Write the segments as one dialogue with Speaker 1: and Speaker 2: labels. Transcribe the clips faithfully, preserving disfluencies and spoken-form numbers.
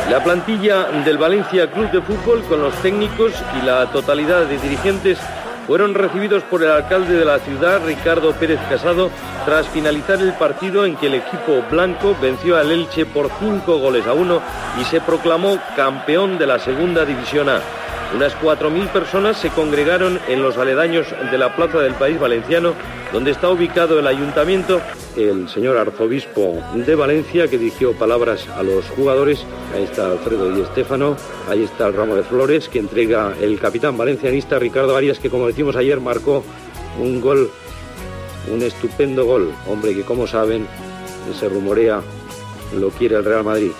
Speaker 1: La plantilla del Valencia Club de Fútbol, con los técnicos y la totalidad de dirigentes, fueron recibidos por el alcalde de la ciudad, Ricardo Pérez Casado, tras finalizar el partido en que el equipo blanco venció al Elche por cinco goles a uno y se proclamó campeón de la Segunda División A. Unas cuatro mil personas se congregaron en los aledaños de la Plaza del País Valenciano, donde está ubicado el ayuntamiento. El señor arzobispo de Valencia, que dirigió palabras a los jugadores. Ahí está Alfredo Di Stéfano, ahí está el ramo de flores que entrega el capitán valencianista Ricardo Arias, que, como decimos ayer, marcó un gol, un estupendo gol. Hombre, que como saben, se rumorea, lo quiere el Real Madrid.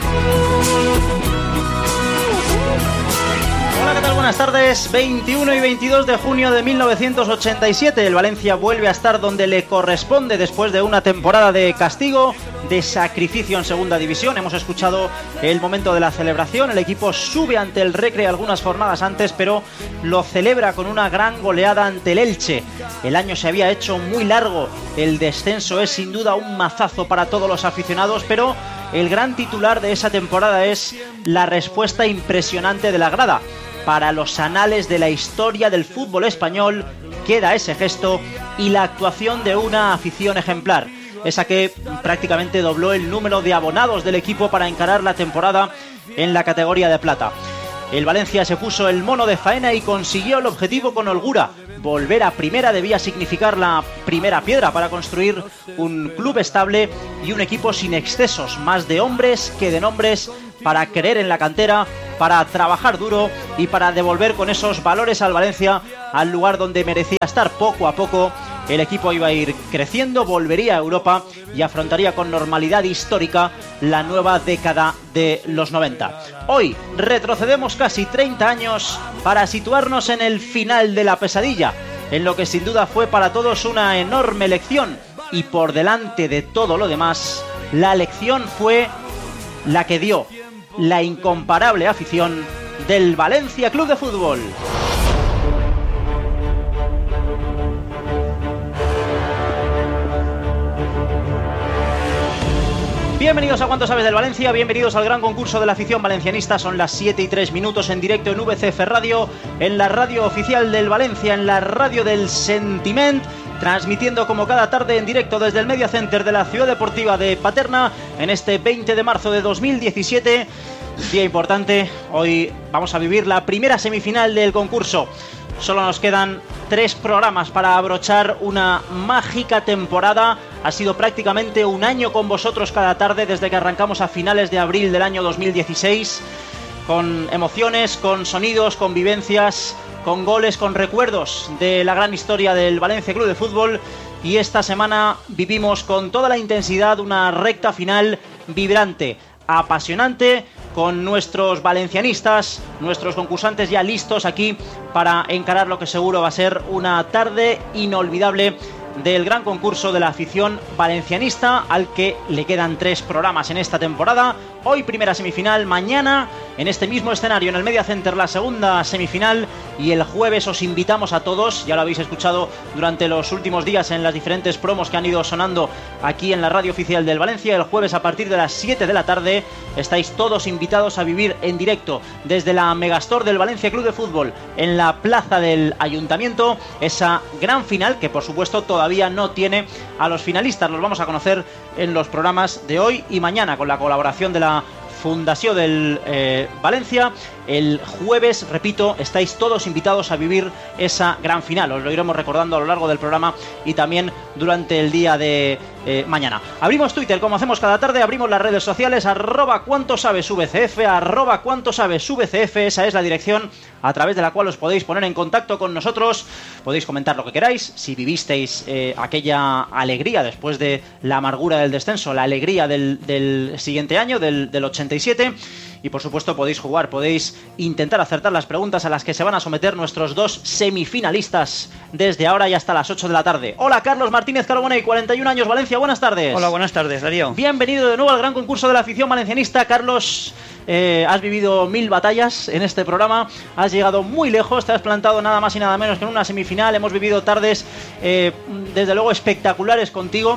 Speaker 2: Hola, ¿qué tal? Buenas tardes. veintiuno y veintidós de junio de mil novecientos ochenta y siete. El Valencia vuelve a estar donde le corresponde después de una temporada de castigo, de sacrificio en Segunda División. Hemos escuchado el momento de la celebración. El equipo sube ante el Recre algunas jornadas antes, pero lo celebra con una gran goleada ante el Elche. El año se había hecho muy largo. El descenso es sin duda un mazazo para todos los aficionados, pero el gran titular de esa temporada es la respuesta impresionante de la grada. Para los anales de la historia del fútbol español queda ese gesto y la actuación de una afición ejemplar, esa que prácticamente dobló el número de abonados del equipo para encarar la temporada en la categoría de plata. El Valencia se puso el mono de faena y consiguió el objetivo con holgura. Volver a primera debía significar la primera piedra para construir un club estable y un equipo sin excesos, más de hombres que de nombres, para creer en la cantera, para trabajar duro y para devolver con esos valores al Valencia al lugar donde merecía estar. Poco a poco el equipo iba a ir creciendo, volvería a Europa y afrontaría con normalidad histórica la nueva década de los noventa. Hoy retrocedemos casi treinta años para situarnos en el final de la pesadilla, en lo que sin duda fue para todos una enorme lección, y por delante de todo lo demás, la lección fue la que dio la incomparable afición del Valencia Club de Fútbol. Bienvenidos a Cuánto Sabes del Valencia, bienvenidos al gran concurso de la afición valencianista. Son las siete y tres minutos en directo en V C F Radio, en la radio oficial del Valencia, en la radio del Sentiment, transmitiendo como cada tarde en directo desde el Media Center de la Ciudad Deportiva de Paterna, en este veinte de marzo de dos mil diecisiete. Día importante, hoy vamos a vivir la primera semifinal del concurso. Solo nos quedan tres programas para abrochar una mágica temporada. Ha sido prácticamente un año con vosotros cada tarde desde que arrancamos a finales de abril del año dos mil dieciséis, con emociones, con sonidos, con vivencias, con goles, con recuerdos de la gran historia del Valencia Club de Fútbol. Y esta semana vivimos con toda la intensidad una recta final vibrante, apasionante, con nuestros valencianistas, nuestros concursantes ya listos aquí para encarar lo que seguro va a ser una tarde inolvidable del gran concurso de la afición valencianista, al que le quedan tres programas en esta temporada. Hoy primera semifinal, mañana en este mismo escenario en el Media Center la segunda semifinal, y el jueves os invitamos a todos, ya lo habéis escuchado durante los últimos días en las diferentes promos que han ido sonando aquí en la radio oficial del Valencia. El jueves a partir de las siete de la tarde estáis todos invitados a vivir en directo desde la Megastore del Valencia Club de Fútbol en la plaza del Ayuntamiento esa gran final, que por supuesto todavía no tiene a los finalistas. Los vamos a conocer en los programas de hoy y mañana con la colaboración de la Fundación del eh, Valencia. El jueves, repito, estáis todos invitados a vivir esa gran final. Os lo iremos recordando a lo largo del programa y también durante el día de eh, mañana. Abrimos Twitter, como hacemos cada tarde, abrimos las redes sociales, arroba cuánto sabes V C F, arroba cuánto sabes V C F, esa es la dirección a través de la cual os podéis poner en contacto con nosotros. Podéis comentar lo que queráis, si vivisteis eh, aquella alegría después de la amargura del descenso, la alegría del, del siguiente año, del, del ochenta y siete. Y por supuesto podéis jugar, podéis intentar acertar las preguntas a las que se van a someter nuestros dos semifinalistas desde ahora y hasta las ocho de la tarde. Hola, Carlos Martínez Carbonell, cuarenta y un años, Valencia, buenas tardes.
Speaker 3: Hola, buenas tardes, Darío.
Speaker 2: Bienvenido de nuevo al gran concurso de la afición valencianista. Carlos, eh, has vivido mil batallas en este programa, has llegado muy lejos, te has plantado nada más y nada menos que en una semifinal. Hemos vivido tardes, eh, desde luego, espectaculares contigo.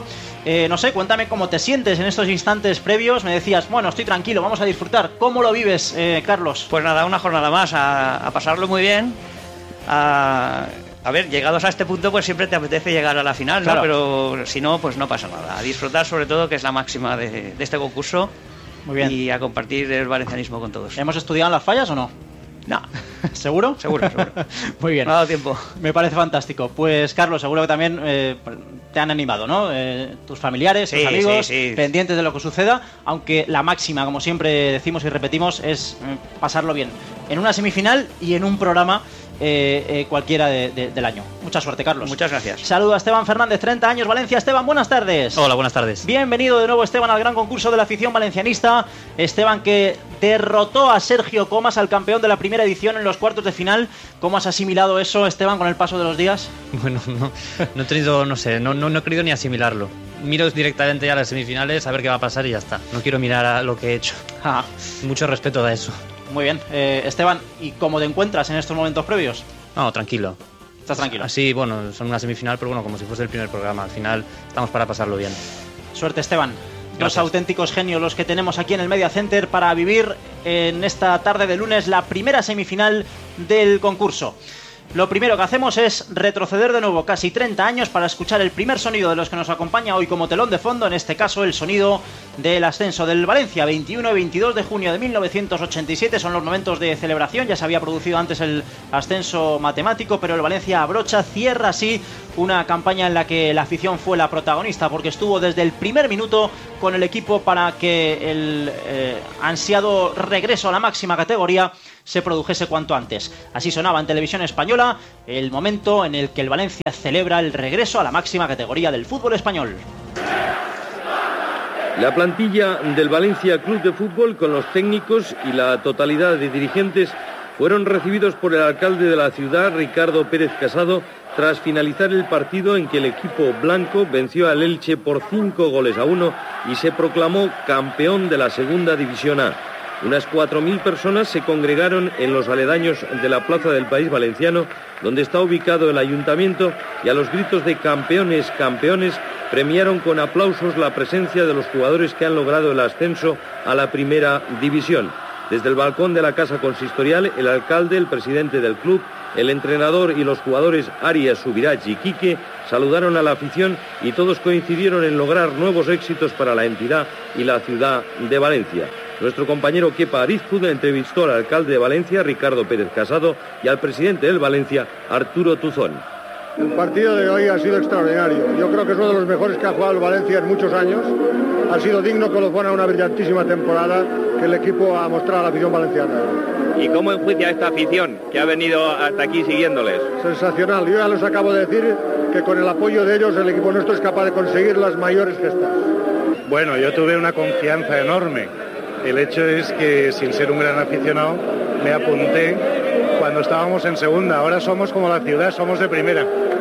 Speaker 2: Eh, no sé, cuéntame cómo te sientes en estos instantes previos. Me decías, bueno, estoy tranquilo, vamos a disfrutar. ¿Cómo lo vives, eh, Carlos?
Speaker 3: Pues nada, una jornada más, a, a pasarlo muy bien. A, a ver, llegados a este punto, pues siempre te apetece llegar a la final, ¿no? Claro. Pero si no, pues no pasa nada. A disfrutar sobre todo, que es la máxima de, de este concurso.
Speaker 2: Muy bien.
Speaker 3: Y a compartir el valencianismo con todos.
Speaker 2: ¿Hemos estudiado en las fallas o no?
Speaker 3: No.
Speaker 2: ¿Seguro?
Speaker 3: Seguro, seguro.
Speaker 2: Muy bien.
Speaker 3: No ha dado tiempo.
Speaker 2: Me parece fantástico. Pues, Carlos, seguro que también eh, te han animado, ¿no? Eh, tus familiares,
Speaker 3: sí,
Speaker 2: tus amigos,
Speaker 3: sí, sí.
Speaker 2: pendientes de lo que suceda, aunque la máxima, como siempre decimos y repetimos, es eh, pasarlo bien. En una semifinal y en un programa eh, eh, cualquiera de, de, del año. Mucha suerte, Carlos.
Speaker 3: Muchas gracias.
Speaker 2: Saludo a Esteban Fernández, treinta años, Valencia. Esteban, buenas tardes.
Speaker 4: Hola, buenas tardes.
Speaker 2: Bienvenido de nuevo, Esteban, al gran concurso de la afición valencianista. Esteban, que derrotó a Sergio Comas, al campeón de la primera edición, en los cuartos de final. ¿Cómo has asimilado eso, Esteban, con el paso de los días?
Speaker 4: Bueno, no, no he tenido, no sé, no, no, no he querido ni asimilarlo. Miro directamente ya a las semifinales, a ver qué va a pasar y ya está. No quiero mirar a lo que he hecho.
Speaker 2: Ah.
Speaker 4: Mucho respeto a eso.
Speaker 2: Muy bien. Eh, Esteban, ¿y cómo te encuentras en estos momentos previos?
Speaker 4: No, tranquilo.
Speaker 2: ¿Estás tranquilo?
Speaker 4: Así, bueno, son una semifinal, pero bueno, como si fuese el primer programa. Al final estamos para pasarlo bien.
Speaker 2: Suerte, Esteban.
Speaker 4: Gracias.
Speaker 2: Dos auténticos genios los que tenemos aquí en el Media Center para vivir en esta tarde de lunes la primera semifinal del concurso. Lo primero que hacemos es retroceder de nuevo casi treinta años para escuchar el primer sonido de los que nos acompaña hoy como telón de fondo, en este caso el sonido del ascenso del Valencia. veintiuno y veintidós de junio de mil novecientos ochenta y siete son los momentos de celebración. Ya se había producido antes el ascenso matemático, pero el Valencia abrocha, cierra así una campaña en la que la afición fue la protagonista, porque estuvo desde el primer minuto con el equipo para que el eh, ansiado regreso a la máxima categoría se produjese cuanto antes. Así sonaba en televisión española el momento en el que el Valencia celebra el regreso a la máxima categoría del fútbol español.
Speaker 1: La plantilla del Valencia Club de Fútbol, con los técnicos y la totalidad de dirigentes, fueron recibidos por el alcalde de la ciudad, Ricardo Pérez Casado, tras finalizar el partido en que el equipo blanco venció al Elche por cinco goles a uno y se proclamó campeón de la segunda división A. Unas cuatro mil personas se congregaron en los aledaños de la Plaza del País Valenciano, donde está ubicado el ayuntamiento, y a los gritos de campeones, campeones, premiaron con aplausos la presencia de los jugadores que han logrado el ascenso a la primera división. Desde el balcón de la Casa Consistorial, el alcalde, el presidente del club, el entrenador y los jugadores Arias, Subirach y Quique saludaron a la afición y todos coincidieron en lograr nuevos éxitos para la entidad y la ciudad de Valencia. Nuestro compañero Kepa Arizpud entrevistó al alcalde de Valencia, Ricardo Pérez Casado, y al presidente del Valencia, Arturo Tuzón.
Speaker 5: El partido de hoy ha sido extraordinario. Yo creo que es uno de los mejores que ha jugado el Valencia en muchos años. Ha sido digno que lo fuera una brillantísima temporada que el equipo ha mostrado a la afición valenciana.
Speaker 6: ¿Y cómo enjuicia esta afición que ha venido hasta aquí siguiéndoles?
Speaker 5: Sensacional. Yo ya les acabo de decir que con el apoyo de ellos el equipo nuestro es capaz de conseguir las mayores gestas.
Speaker 7: Bueno, yo tuve una confianza enorme. El hecho es que, sin ser un gran aficionado, me apunté cuando estábamos en segunda. Ahora somos como la ciudad, somos de primera.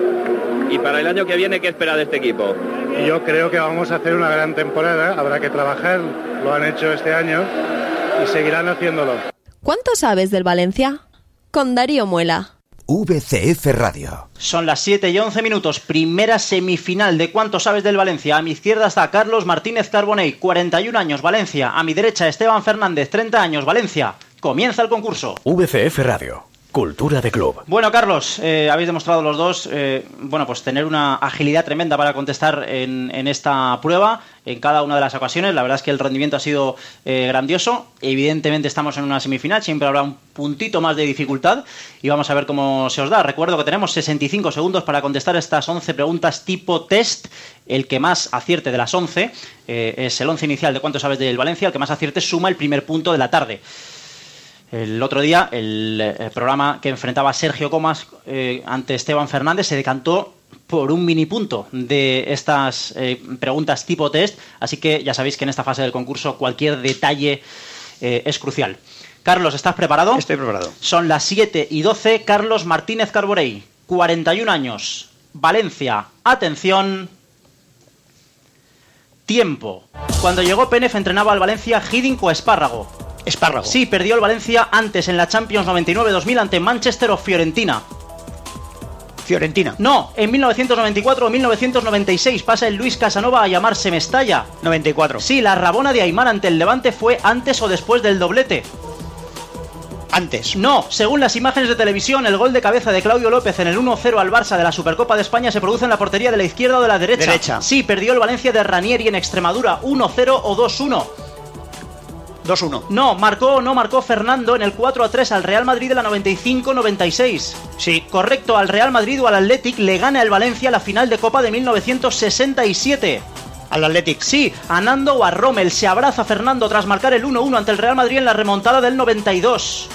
Speaker 6: ¿Y para el año que viene qué espera de este equipo?
Speaker 7: Yo creo que vamos a hacer una gran temporada. Habrá que trabajar, lo han hecho este año y seguirán haciéndolo.
Speaker 8: ¿Cuánto sabes del Valencia? Con Darío Muela.
Speaker 9: V C F Radio.
Speaker 2: Son las siete y once minutos, primera semifinal de ¿Cuánto sabes del Valencia? A mi izquierda está Carlos Martínez Carbonell, cuarenta y un años, Valencia. A mi derecha Esteban Fernández, treinta años, Valencia. Comienza el concurso.
Speaker 9: V C F Radio. Cultura de club.
Speaker 2: Bueno, Carlos, eh, habéis demostrado los dos, eh, bueno, pues tener una agilidad tremenda para contestar en, en esta prueba, en cada una de las ocasiones. La verdad es que el rendimiento ha sido eh, grandioso. Evidentemente estamos en una semifinal, siempre habrá un puntito más de dificultad y vamos a ver cómo se os da. Recuerdo que tenemos sesenta y cinco segundos para contestar estas once preguntas tipo test. El que más acierte de las once eh, es el once inicial de ¿Cuánto sabes del Valencia? El que más acierte suma el primer punto de la tarde. El otro día, el, el programa que enfrentaba a Sergio Comas eh, ante Esteban Fernández se decantó por un mini punto de estas eh, preguntas tipo test, así que ya sabéis que en esta fase del concurso cualquier detalle eh, es crucial. Carlos, ¿estás preparado?
Speaker 3: Estoy preparado.
Speaker 2: Son las siete y doce. Carlos Martínez Carbonell, cuarenta y un años, Valencia. Atención. Tiempo. Cuando llegó Pénez entrenaba al Valencia Hiddink o Espárrago.
Speaker 3: Espárrago.
Speaker 2: Sí, perdió el Valencia antes en la Champions noventa y nueve dos mil ante Manchester o Fiorentina. Fiorentina. No, en mil novecientos noventa y cuatro o mil novecientos noventa y seis pasa el Luis Casanova a llamarse Mestalla.
Speaker 3: noventa y cuatro.
Speaker 2: Sí, la Rabona de Aimar ante el Levante fue antes o después del doblete.
Speaker 3: Antes.
Speaker 2: No, según las imágenes de televisión, el gol de cabeza de Claudio López en el uno cero al Barça de la Supercopa de España se produce en la portería de la izquierda o de la derecha.
Speaker 3: Derecha.
Speaker 2: Sí, perdió el Valencia de Ranieri en Extremadura, uno cero o dos uno.
Speaker 3: dos uno.
Speaker 2: No, marcó o no marcó Fernando en el cuatro a tres al Real Madrid de la noventa y cinco noventa y seis.
Speaker 3: Sí.
Speaker 2: Correcto, al Real Madrid o al Athletic le gana el Valencia la final de Copa de mil novecientos sesenta y siete.
Speaker 3: Al Athletic.
Speaker 2: Sí, a Nando o a Rommel se abraza Fernando tras marcar el uno uno ante el Real Madrid en la remontada del noventa y dos.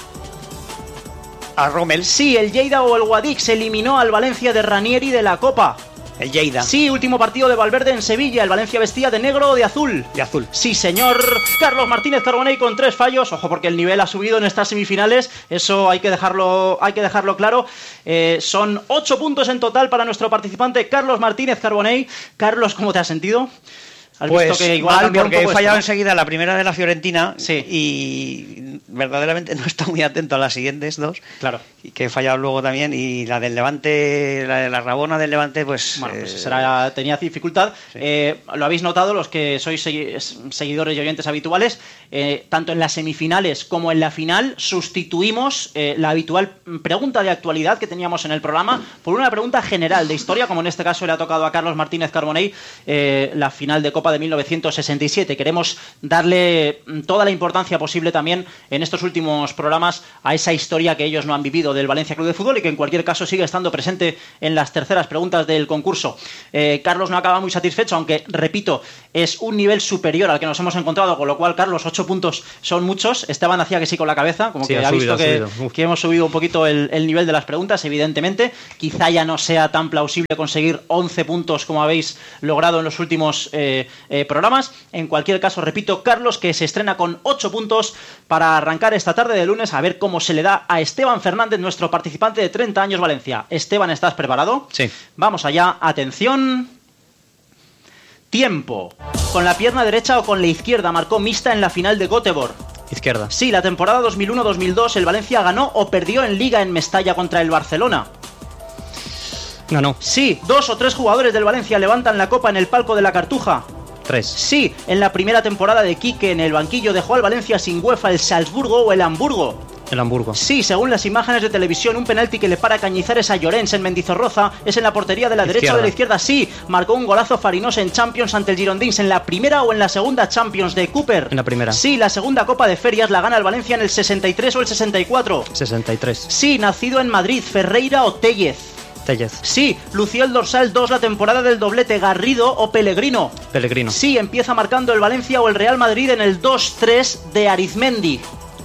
Speaker 3: A Rommel.
Speaker 2: Sí, el Lleida o el Guadix eliminó al Valencia de Ranieri de la Copa.
Speaker 3: El Lleida.
Speaker 2: Sí, último partido de Valverde en Sevilla. El Valencia vestía de negro o de azul.
Speaker 3: De azul.
Speaker 2: Sí, señor. Carlos Martínez Carbonell con tres fallos. Ojo, porque el nivel ha subido en estas semifinales. Eso hay que dejarlo, hay que dejarlo claro. Eh, son ocho puntos en total para nuestro participante Carlos Martínez Carbonell. Carlos, ¿cómo te has sentido? ¿Has
Speaker 3: pues
Speaker 2: visto que igual
Speaker 3: mal, porque
Speaker 2: un poco
Speaker 3: he fallado
Speaker 2: esto, ¿no?
Speaker 3: enseguida la primera de la Fiorentina.
Speaker 2: Sí.
Speaker 3: Y verdaderamente no he estado muy atento a las siguientes dos.
Speaker 2: Claro.
Speaker 3: Y que he fallado luego también. Y la del Levante, la de la Rabona del Levante, pues...
Speaker 2: Bueno, pues
Speaker 3: eh,
Speaker 2: será, tenía dificultad.
Speaker 3: Sí.
Speaker 2: Eh, lo habéis notado los que sois seguidores y oyentes habituales. Eh, tanto en las semifinales como en la final sustituimos eh, la habitual pregunta de actualidad que teníamos en el programa por una pregunta general de historia, como en este caso le ha tocado a Carlos Martínez Carbonell eh, la final de Copa de mil novecientos sesenta y siete. Queremos darle toda la importancia posible también en estos últimos programas a esa historia que ellos no han vivido del Valencia Club de Fútbol y que en cualquier caso sigue estando presente en las terceras preguntas del concurso. Eh, Carlos no acaba muy satisfecho, aunque, repito, es un nivel superior al que nos hemos encontrado, con lo cual, Carlos, ocho puntos son muchos. Esteban hacía que sí con la cabeza, como
Speaker 4: sí,
Speaker 2: que
Speaker 4: ha,
Speaker 2: ha
Speaker 4: subido,
Speaker 2: visto
Speaker 4: ha
Speaker 2: que, que hemos subido un poquito el, el nivel de las preguntas, evidentemente. Quizá ya no sea tan plausible conseguir once puntos como habéis logrado en los últimos eh, eh, programas. En cualquier caso, repito, Carlos, que se estrena con ocho puntos para arrancar esta tarde de lunes, a ver cómo se le da a Esteban Fernández, nuestro participante de treinta años Valencia. Esteban, ¿estás preparado?
Speaker 4: Sí.
Speaker 2: Vamos allá, atención. Tiempo. ¿Con la pierna derecha o con la izquierda marcó mixta en la final de Göteborg?
Speaker 4: Izquierda.
Speaker 2: Sí, la temporada dos mil uno dos mil dos el Valencia ganó o perdió en Liga en Mestalla contra el Barcelona.
Speaker 4: Ganó.
Speaker 2: Sí, dos o tres jugadores del Valencia levantan la copa en el palco de la Cartuja.
Speaker 4: Tres.
Speaker 2: Sí, en la primera temporada de Quique en el banquillo dejó al Valencia sin UEFA el Salzburgo o el Hamburgo.
Speaker 4: El Hamburgo.
Speaker 2: Sí, según las imágenes de televisión, un penalti que le para Cañizares a Llorens en Mendizorroza es en la portería de la
Speaker 4: Izquierda.
Speaker 2: derecha o de la izquierda. Sí, marcó un golazo Farinos en Champions ante el Girondins en la primera o en la segunda Champions de Cooper.
Speaker 4: En la primera.
Speaker 2: Sí, la segunda Copa de Ferias la gana el Valencia en el sesenta y tres o el sesenta y cuatro.
Speaker 4: sesenta y tres.
Speaker 2: Sí, nacido en Madrid, Ferreira o Tellez.
Speaker 4: Tellez.
Speaker 2: Sí, lució el dorsal dos la temporada del doblete, Garrido o Pellegrino.
Speaker 4: Pellegrino.
Speaker 2: Sí, empieza marcando el Valencia o el Real Madrid en el dos tres de Arizmendi.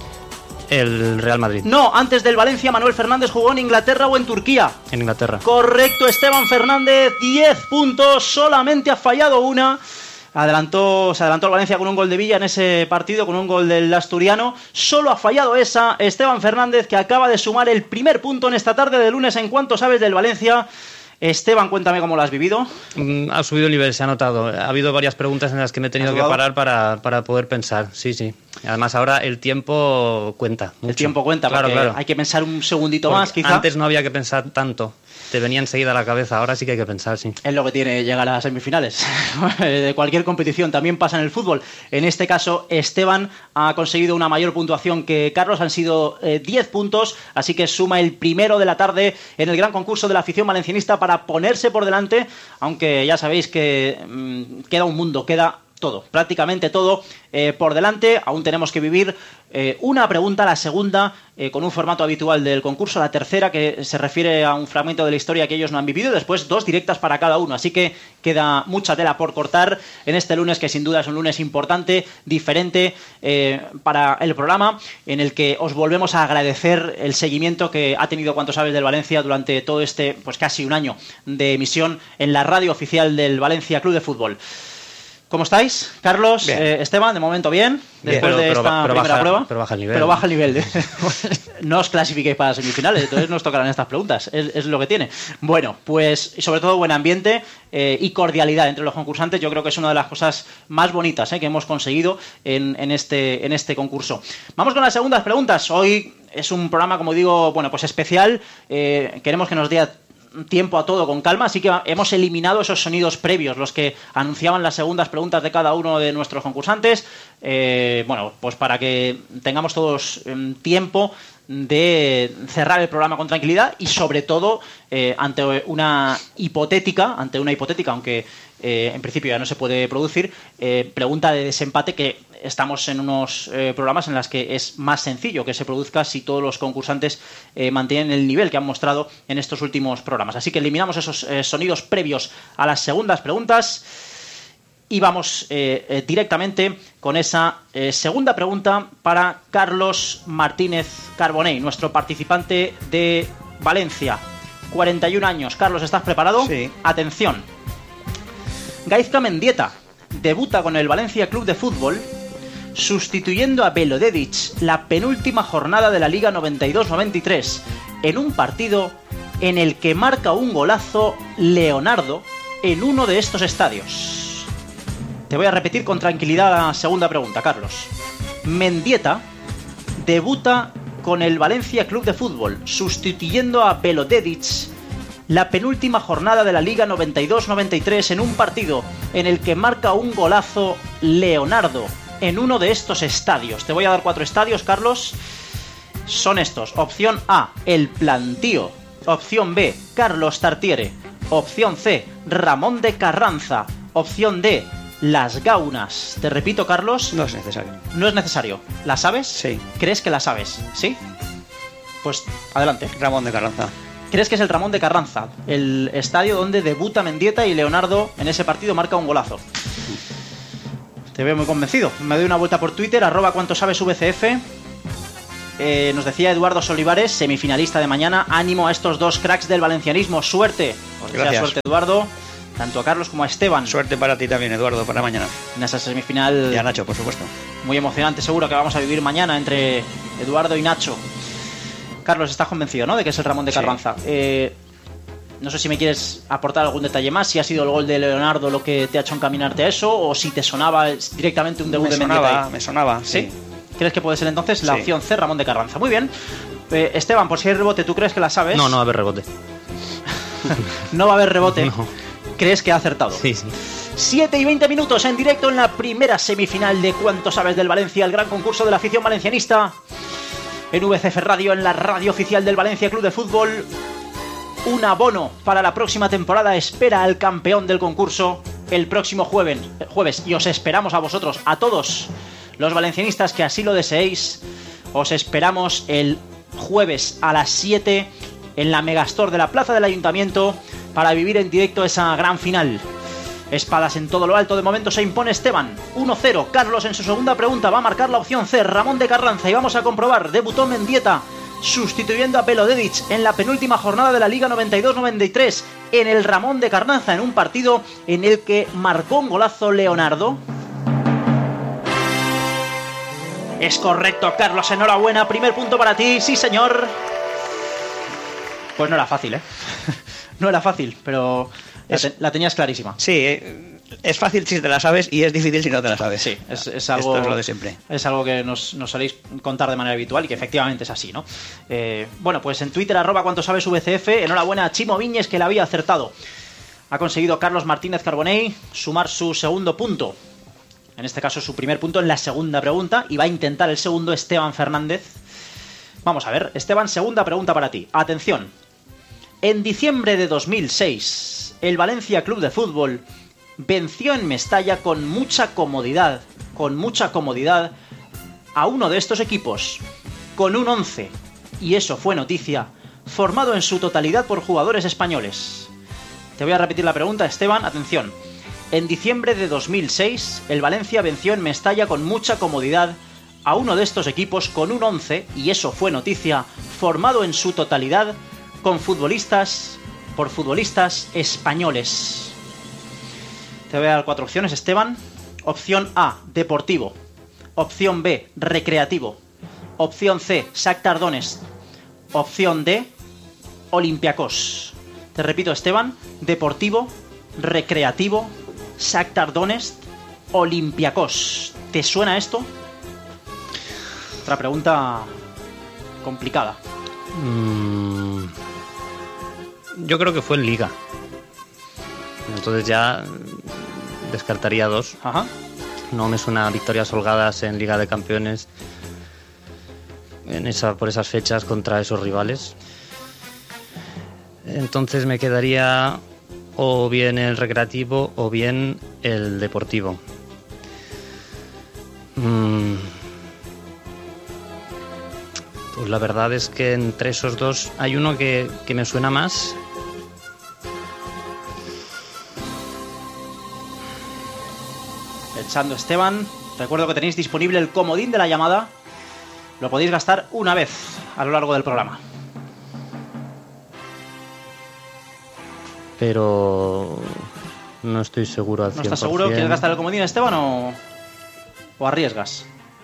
Speaker 4: El Real Madrid.
Speaker 2: No, antes del Valencia, Manuel Fernández jugó en Inglaterra o en Turquía.
Speaker 4: En Inglaterra.
Speaker 2: Correcto, Esteban Fernández, diez puntos, solamente ha fallado una. Adelantó, se adelantó el Valencia con un gol de Villa en ese partido, con un gol del asturiano. Solo ha fallado esa Esteban Fernández, que acaba de sumar el primer punto en esta tarde de lunes. En cuanto sabes del Valencia, Esteban, cuéntame cómo lo has vivido.
Speaker 4: Mm, ha subido el nivel, se ha notado. Ha habido varias preguntas en las que me he tenido que parar para, para poder pensar. Sí, sí. Además, ahora el tiempo cuenta mucho.
Speaker 2: El tiempo cuenta,
Speaker 4: claro,
Speaker 2: porque
Speaker 4: claro.
Speaker 2: hay que pensar un segundito
Speaker 4: Porque
Speaker 2: más, quizá.
Speaker 4: Antes no había que pensar tanto. Te venía enseguida a la cabeza, ahora sí que hay que pensar, sí.
Speaker 2: Es lo que tiene llegar a las semifinales de cualquier competición, también pasa en el fútbol. En este caso, Esteban ha conseguido una mayor puntuación que Carlos, han sido eh, diez puntos, así que suma el primero de la tarde en el gran concurso de la afición valencianista para ponerse por delante, aunque ya sabéis que mmm, queda un mundo, queda todo, prácticamente todo eh, por delante. Aún tenemos que vivir eh, una pregunta, la segunda, eh, con un formato habitual del concurso, la tercera, que se refiere a un fragmento de la historia que ellos no han vivido, después dos directas para cada uno, así que queda mucha tela por cortar en este lunes, que sin duda es un lunes importante, diferente eh, para el programa, en el que os volvemos a agradecer el seguimiento que ha tenido Cuánto Sabes del Valencia durante todo este, pues casi un año de emisión en la radio oficial del Valencia Club de Fútbol. ¿Cómo estáis, Carlos? Eh, Esteban, de momento bien, después
Speaker 4: bien,
Speaker 2: de
Speaker 4: pero,
Speaker 2: esta
Speaker 4: pero
Speaker 2: primera
Speaker 4: baja,
Speaker 2: prueba.
Speaker 4: Pero baja el nivel.
Speaker 2: Pero baja el nivel. De... no os clasifiquéis para las semifinales, entonces nos tocarán estas preguntas, es, es lo que tiene. Bueno, pues sobre todo buen ambiente eh, y cordialidad entre los concursantes. Yo creo que es una de las cosas más bonitas eh, que hemos conseguido en, en, este, en este concurso. Vamos con las segundas preguntas. Hoy es un programa, como digo, bueno, pues especial. Eh, queremos que nos dé tiempo a todo con calma, así que hemos eliminado esos sonidos previos, los que anunciaban las segundas preguntas de cada uno de nuestros concursantes. Eh, bueno, pues para que tengamos todos eh, tiempo de cerrar el programa con tranquilidad y sobre todo eh, ante una hipotética, ante una hipotética, aunque eh, en principio ya no se puede producir, eh, pregunta de desempate, que estamos en unos eh, programas en los que es más sencillo que se produzca si todos los concursantes eh, mantienen el nivel que han mostrado en estos últimos programas. Así que eliminamos esos eh, sonidos previos a las segundas preguntas y vamos eh, eh, directamente con esa eh, segunda pregunta para Carlos Martínez Carbonell, nuestro participante de Valencia. cuarenta y un años. Carlos, ¿estás preparado?
Speaker 3: Sí.
Speaker 2: Atención. Gaizka Mendieta debuta con el Valencia Club de Fútbol sustituyendo a Belo Dedic la penúltima jornada de la Liga noventa y dos noventa y tres en un partido en el que marca un golazo Leonardo en uno de estos estadios. Te voy a repetir con tranquilidad la segunda pregunta, Carlos. Mendieta debuta con el Valencia Club de Fútbol sustituyendo a Belo Dedic la penúltima jornada de la Liga noventa y dos noventa y tres en un partido en el que marca un golazo Leonardo en uno de estos estadios. Te voy a dar cuatro estadios, Carlos. Son estos. Opción A, El Plantío. Opción B, Carlos Tartiere. Opción C, Ramón de Carranza. Opción D, Las Gaunas. Te repito, Carlos.
Speaker 3: No es necesario.
Speaker 2: No es necesario. ¿La sabes?
Speaker 3: Sí.
Speaker 2: ¿Crees que la sabes? ¿Sí? Pues adelante.
Speaker 3: Ramón de Carranza.
Speaker 2: ¿Crees que es el Ramón de Carranza? El estadio donde debuta Mendieta y Leonardo en ese partido marca un golazo. Te veo muy convencido. Me doy una vuelta por Twitter, arroba cuanto sabes V C F. Eh, nos decía Eduardo Solivares, semifinalista de mañana. Ánimo a estos dos cracks del valencianismo. Suerte. Os desea suerte, Eduardo. Tanto a Carlos como a Esteban.
Speaker 3: Suerte para ti también, Eduardo, para mañana.
Speaker 2: En esa semifinal.
Speaker 3: Y a Nacho, por supuesto.
Speaker 2: Muy emocionante, seguro que vamos a vivir mañana entre Eduardo y Nacho. Carlos, estás convencido, ¿no?, de que es el Ramón de Carranza. Sí. Eh, no sé si me quieres aportar algún detalle más, si ha sido el gol de Leonardo lo que te ha hecho encaminarte a eso, o si te sonaba directamente un debut
Speaker 3: me
Speaker 2: de Mendieta.
Speaker 3: Me sonaba, me sonaba, sí.
Speaker 2: ¿Sí? ¿Crees que puede ser entonces la
Speaker 3: sí.
Speaker 2: opción C, Ramón de Carranza? Muy bien. Eh, Esteban, por si hay rebote, ¿tú crees que la sabes?
Speaker 4: No, no va a haber rebote.
Speaker 2: No va a haber rebote.
Speaker 4: No.
Speaker 2: ¿Crees que ha acertado?
Speaker 4: Sí, sí.
Speaker 2: siete y veinte minutos en directo en la primera semifinal de Cuánto Sabes del Valencia, el gran concurso de la afición valencianista. En V C F Radio, en la radio oficial del Valencia Club de Fútbol. Un abono para la próxima temporada espera al campeón del concurso el próximo jueves, jueves. Y os esperamos a vosotros, a todos los valencianistas que así lo deseéis. Os esperamos el jueves a las siete en la Megastore de la Plaza del Ayuntamiento para vivir en directo esa gran final. Espadas en todo lo alto, de momento se impone Esteban, uno cero. Carlos en su segunda pregunta va a marcar la opción C, Ramón de Carranza, y vamos a comprobar, debutó Mendieta sustituyendo a Belo Dedic en la penúltima jornada de la Liga noventa y dos noventa y tres en el Ramón de Carranza, en un partido en el que marcó un golazo Leonardo. Es correcto, Carlos, enhorabuena, primer punto para ti, sí señor. Pues no era fácil, ¿eh? No era fácil, pero la, te, la tenías clarísima.
Speaker 3: Sí, es fácil si te la sabes y es difícil si no te la sabes.
Speaker 2: Sí, es, es algo.
Speaker 3: Esto es lo de siempre.
Speaker 2: Es algo que nos, nos soléis contar de manera habitual y que efectivamente es así, ¿no? Eh, bueno, pues en Twitter, arroba cuanto sabes V C F, enhorabuena a Chimo Viñes, que la había acertado. Ha conseguido Carlos Martínez Carbonell sumar su segundo punto. En este caso, su primer punto en la segunda pregunta. Y va a intentar el segundo Esteban Fernández. Vamos a ver, Esteban, segunda pregunta para ti. Atención. En diciembre de dos mil seis, el Valencia Club de Fútbol venció en Mestalla con mucha comodidad, con mucha comodidad, a uno de estos equipos, con un once, y eso fue noticia, formado en su totalidad por jugadores españoles. Te voy a repetir la pregunta, Esteban, atención. En diciembre de dos mil seis, el Valencia venció en Mestalla con mucha comodidad a uno de estos equipos con un once, y eso fue noticia, formado en su totalidad con futbolistas, por futbolistas españoles. Te voy a dar cuatro opciones, Esteban. Opción A, Deportivo. Opción B, Recreativo. Opción C, Shakhtar Donetsk. Opción D, Olympiacos. Te repito, Esteban. Deportivo, Recreativo, Shakhtar Donetsk, Olympiacos. ¿Te suena esto? Otra pregunta complicada.
Speaker 4: Mm, Yo creo que fue en Liga. Entonces ya descartaría dos.
Speaker 2: Ajá.
Speaker 4: No me suena victorias holgadas en Liga de Campeones en esa, por esas fechas contra esos rivales. Entonces me quedaría o bien el Recreativo o bien el Deportivo. Mm. Pues la verdad es que entre esos dos hay uno que, que me suena más.
Speaker 2: Pensando, Esteban, recuerdo que tenéis disponible el comodín de la llamada. Lo podéis gastar una vez a lo largo del programa.
Speaker 4: Pero no estoy seguro al cien por ciento.
Speaker 2: ¿No estás seguro? ¿Quieres gastar el comodín, Esteban, o, o arriesgas?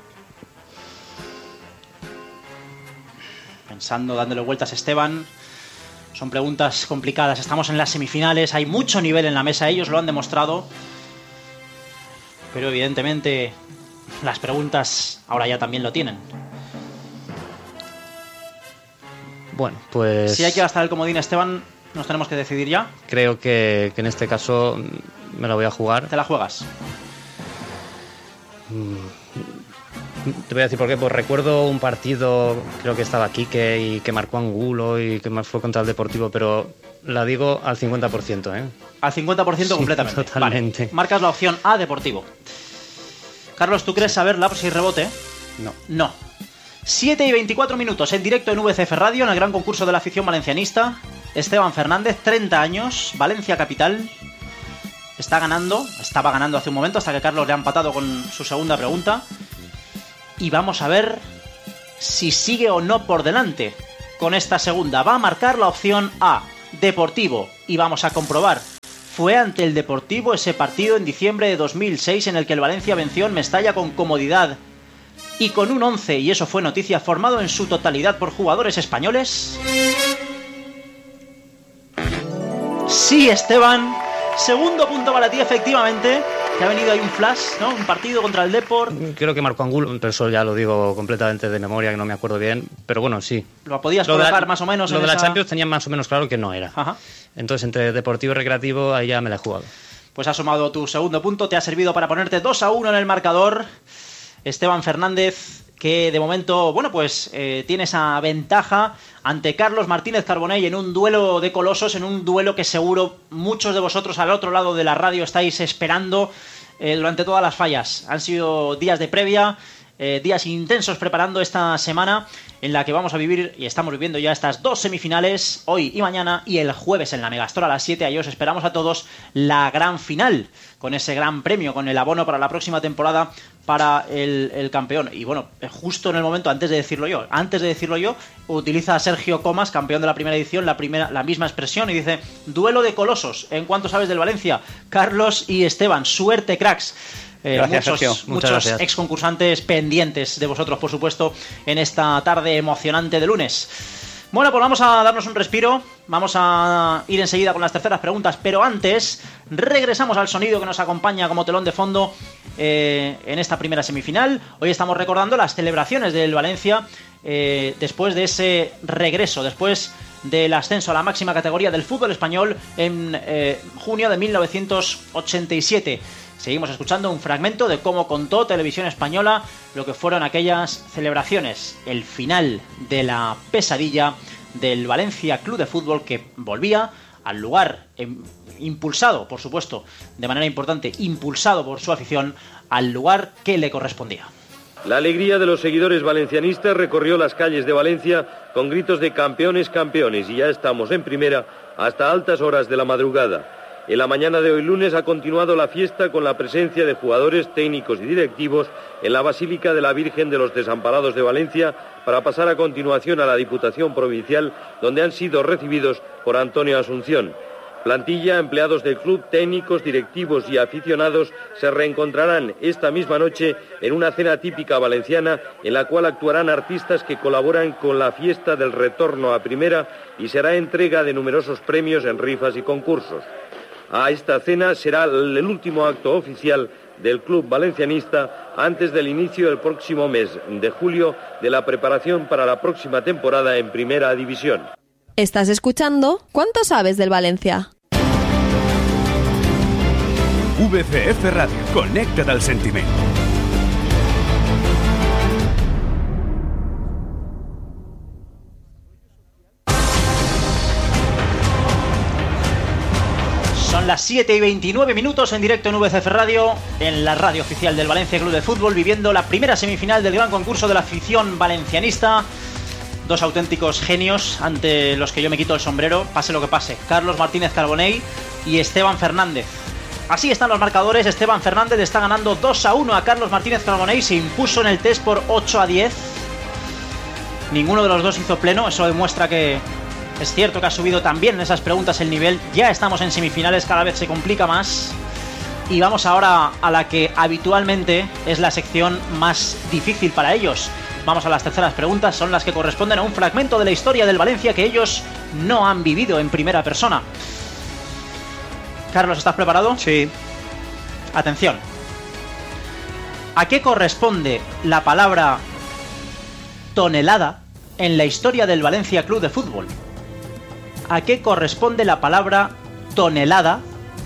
Speaker 2: Pensando, dándole vueltas, Esteban. Son preguntas complicadas. Estamos en las semifinales, hay mucho nivel en la mesa, ellos lo han demostrado. Pero evidentemente las preguntas ahora ya también lo tienen.
Speaker 4: Bueno, pues...
Speaker 2: Si hay que gastar el comodín, Esteban, nos tenemos que decidir ya.
Speaker 4: Creo que, que en este caso me la voy a jugar.
Speaker 2: ¿Te la juegas?
Speaker 4: Te voy a decir por qué. Pues recuerdo un partido, creo que estaba Quique y que marcó Angulo y que fue contra el Deportivo, pero la digo al cincuenta por ciento, ¿eh?
Speaker 2: Al cincuenta por ciento completamente.
Speaker 4: Sí, totalmente.
Speaker 2: Vale. Marcas la opción A, Deportivo. Carlos, ¿tú crees saberla por si rebote?
Speaker 4: No.
Speaker 2: No. siete y veinticuatro minutos en directo en V C F Radio, en el gran concurso de la afición valencianista. Esteban Fernández, treinta años, Valencia capital. Está ganando, estaba ganando hace un momento hasta que Carlos le ha empatado con su segunda pregunta. Y vamos a ver si sigue o no por delante con esta segunda. Va a marcar la opción A, Deportivo, y vamos a comprobar. Fue ante el Deportivo ese partido en diciembre de dos mil seis en el que el Valencia venció en Mestalla con comodidad y con un once, y eso fue noticia, formado en su totalidad por jugadores españoles. Sí, Esteban. Segundo punto para ti, efectivamente. Que ha venido ahí un flash, ¿no? Un partido contra el Depor.
Speaker 4: Creo que marcó Angulo, pero eso ya lo digo completamente de memoria, que no me acuerdo bien. Pero bueno, sí.
Speaker 2: Lo podías lo colocar la, más o menos
Speaker 4: Lo
Speaker 2: en
Speaker 4: de
Speaker 2: esa...
Speaker 4: la Champions tenía más o menos claro que no era.
Speaker 2: Ajá.
Speaker 4: Entonces, entre Deportivo y Recreativo, ahí ya me la he jugado.
Speaker 2: Pues has sumado tu segundo punto, te ha servido para ponerte dos a uno en el marcador. Esteban Fernández, que de momento, bueno, pues eh, tiene esa ventaja ante Carlos Martínez Carbonell en un duelo de colosos, en un duelo que seguro muchos de vosotros al otro lado de la radio estáis esperando eh, durante todas las fallas. Han sido días de previa, eh, días intensos preparando esta semana en la que vamos a vivir y estamos viviendo ya estas dos semifinales, hoy y mañana, y el jueves en la Megastora a las siete. Ahí os esperamos a todos la gran final, con ese gran premio, con el abono para la próxima temporada para el, el campeón. Y bueno, justo en el momento, antes de decirlo yo, antes de decirlo yo, utiliza a Sergio Comas, campeón de la primera edición, la, primera, la misma expresión, y dice: duelo de colosos. ¿En cuánto sabes del Valencia? Carlos y Esteban, suerte, cracks. Eh,
Speaker 3: gracias,
Speaker 2: muchos
Speaker 3: Sergio.
Speaker 2: muchos
Speaker 4: gracias.
Speaker 2: ex concursantes pendientes de vosotros, por supuesto, en esta tarde emocionante de lunes. Bueno, pues vamos a darnos un respiro, vamos a ir enseguida con las terceras preguntas, pero antes regresamos al sonido que nos acompaña como telón de fondo eh, en esta primera semifinal. Hoy estamos recordando las celebraciones del Valencia eh, después de ese regreso, después del ascenso a la máxima categoría del fútbol español en eh, junio de mil novecientos ochenta y siete. Seguimos escuchando un fragmento de cómo contó Televisión Española lo que fueron aquellas celebraciones, el final de la pesadilla del Valencia Club de Fútbol, que volvía al lugar, eh, impulsado, por supuesto, de manera importante, impulsado por su afición, al lugar que le correspondía.
Speaker 1: La alegría de los seguidores valencianistas recorrió las calles de Valencia con gritos de campeones, campeones, y ya estamos en primera hasta altas horas de la madrugada. En la mañana de hoy lunes ha continuado la fiesta con la presencia de jugadores, técnicos y directivos en la Basílica de la Virgen de los Desamparados de Valencia, para pasar a continuación a la Diputación Provincial, donde han sido recibidos por Antonio Asunción. Plantilla, empleados del club, técnicos, directivos y aficionados se reencontrarán esta misma noche en una cena típica valenciana en la cual actuarán artistas que colaboran con la fiesta del retorno a primera, y será entrega de numerosos premios en rifas y concursos. A esta cena será el último acto oficial del club valencianista antes del inicio del próximo mes de julio de la preparación para la próxima temporada en Primera División.
Speaker 8: Estás escuchando ¿Cuánto sabes del Valencia?
Speaker 9: V C F Radio, connecta't al sentiment.
Speaker 2: Son las siete y veintinueve minutos en directo en V C F Radio, en la radio oficial del Valencia Club de Fútbol, viviendo la primera semifinal del gran concurso de la afición valencianista. Dos auténticos genios ante los que yo me quito el sombrero, pase lo que pase. Carlos Martínez Carbonell y Esteban Fernández. Así están los marcadores. Esteban Fernández está ganando dos a uno a Carlos Martínez Carbonell. Se impuso en el test por ocho a diez. Ninguno de los dos hizo pleno. Eso demuestra que es cierto que ha subido también en esas preguntas el nivel. Ya estamos en semifinales, cada vez se complica más. Y vamos ahora a la que habitualmente es la sección más difícil para ellos. Vamos a las terceras preguntas, son las que corresponden a un fragmento de la historia del Valencia que ellos no han vivido en primera persona. Carlos, ¿estás preparado?
Speaker 3: Sí.
Speaker 2: Atención. ¿A qué corresponde la palabra tonelada en la historia del Valencia Club de Fútbol? ¿A qué corresponde la palabra tonelada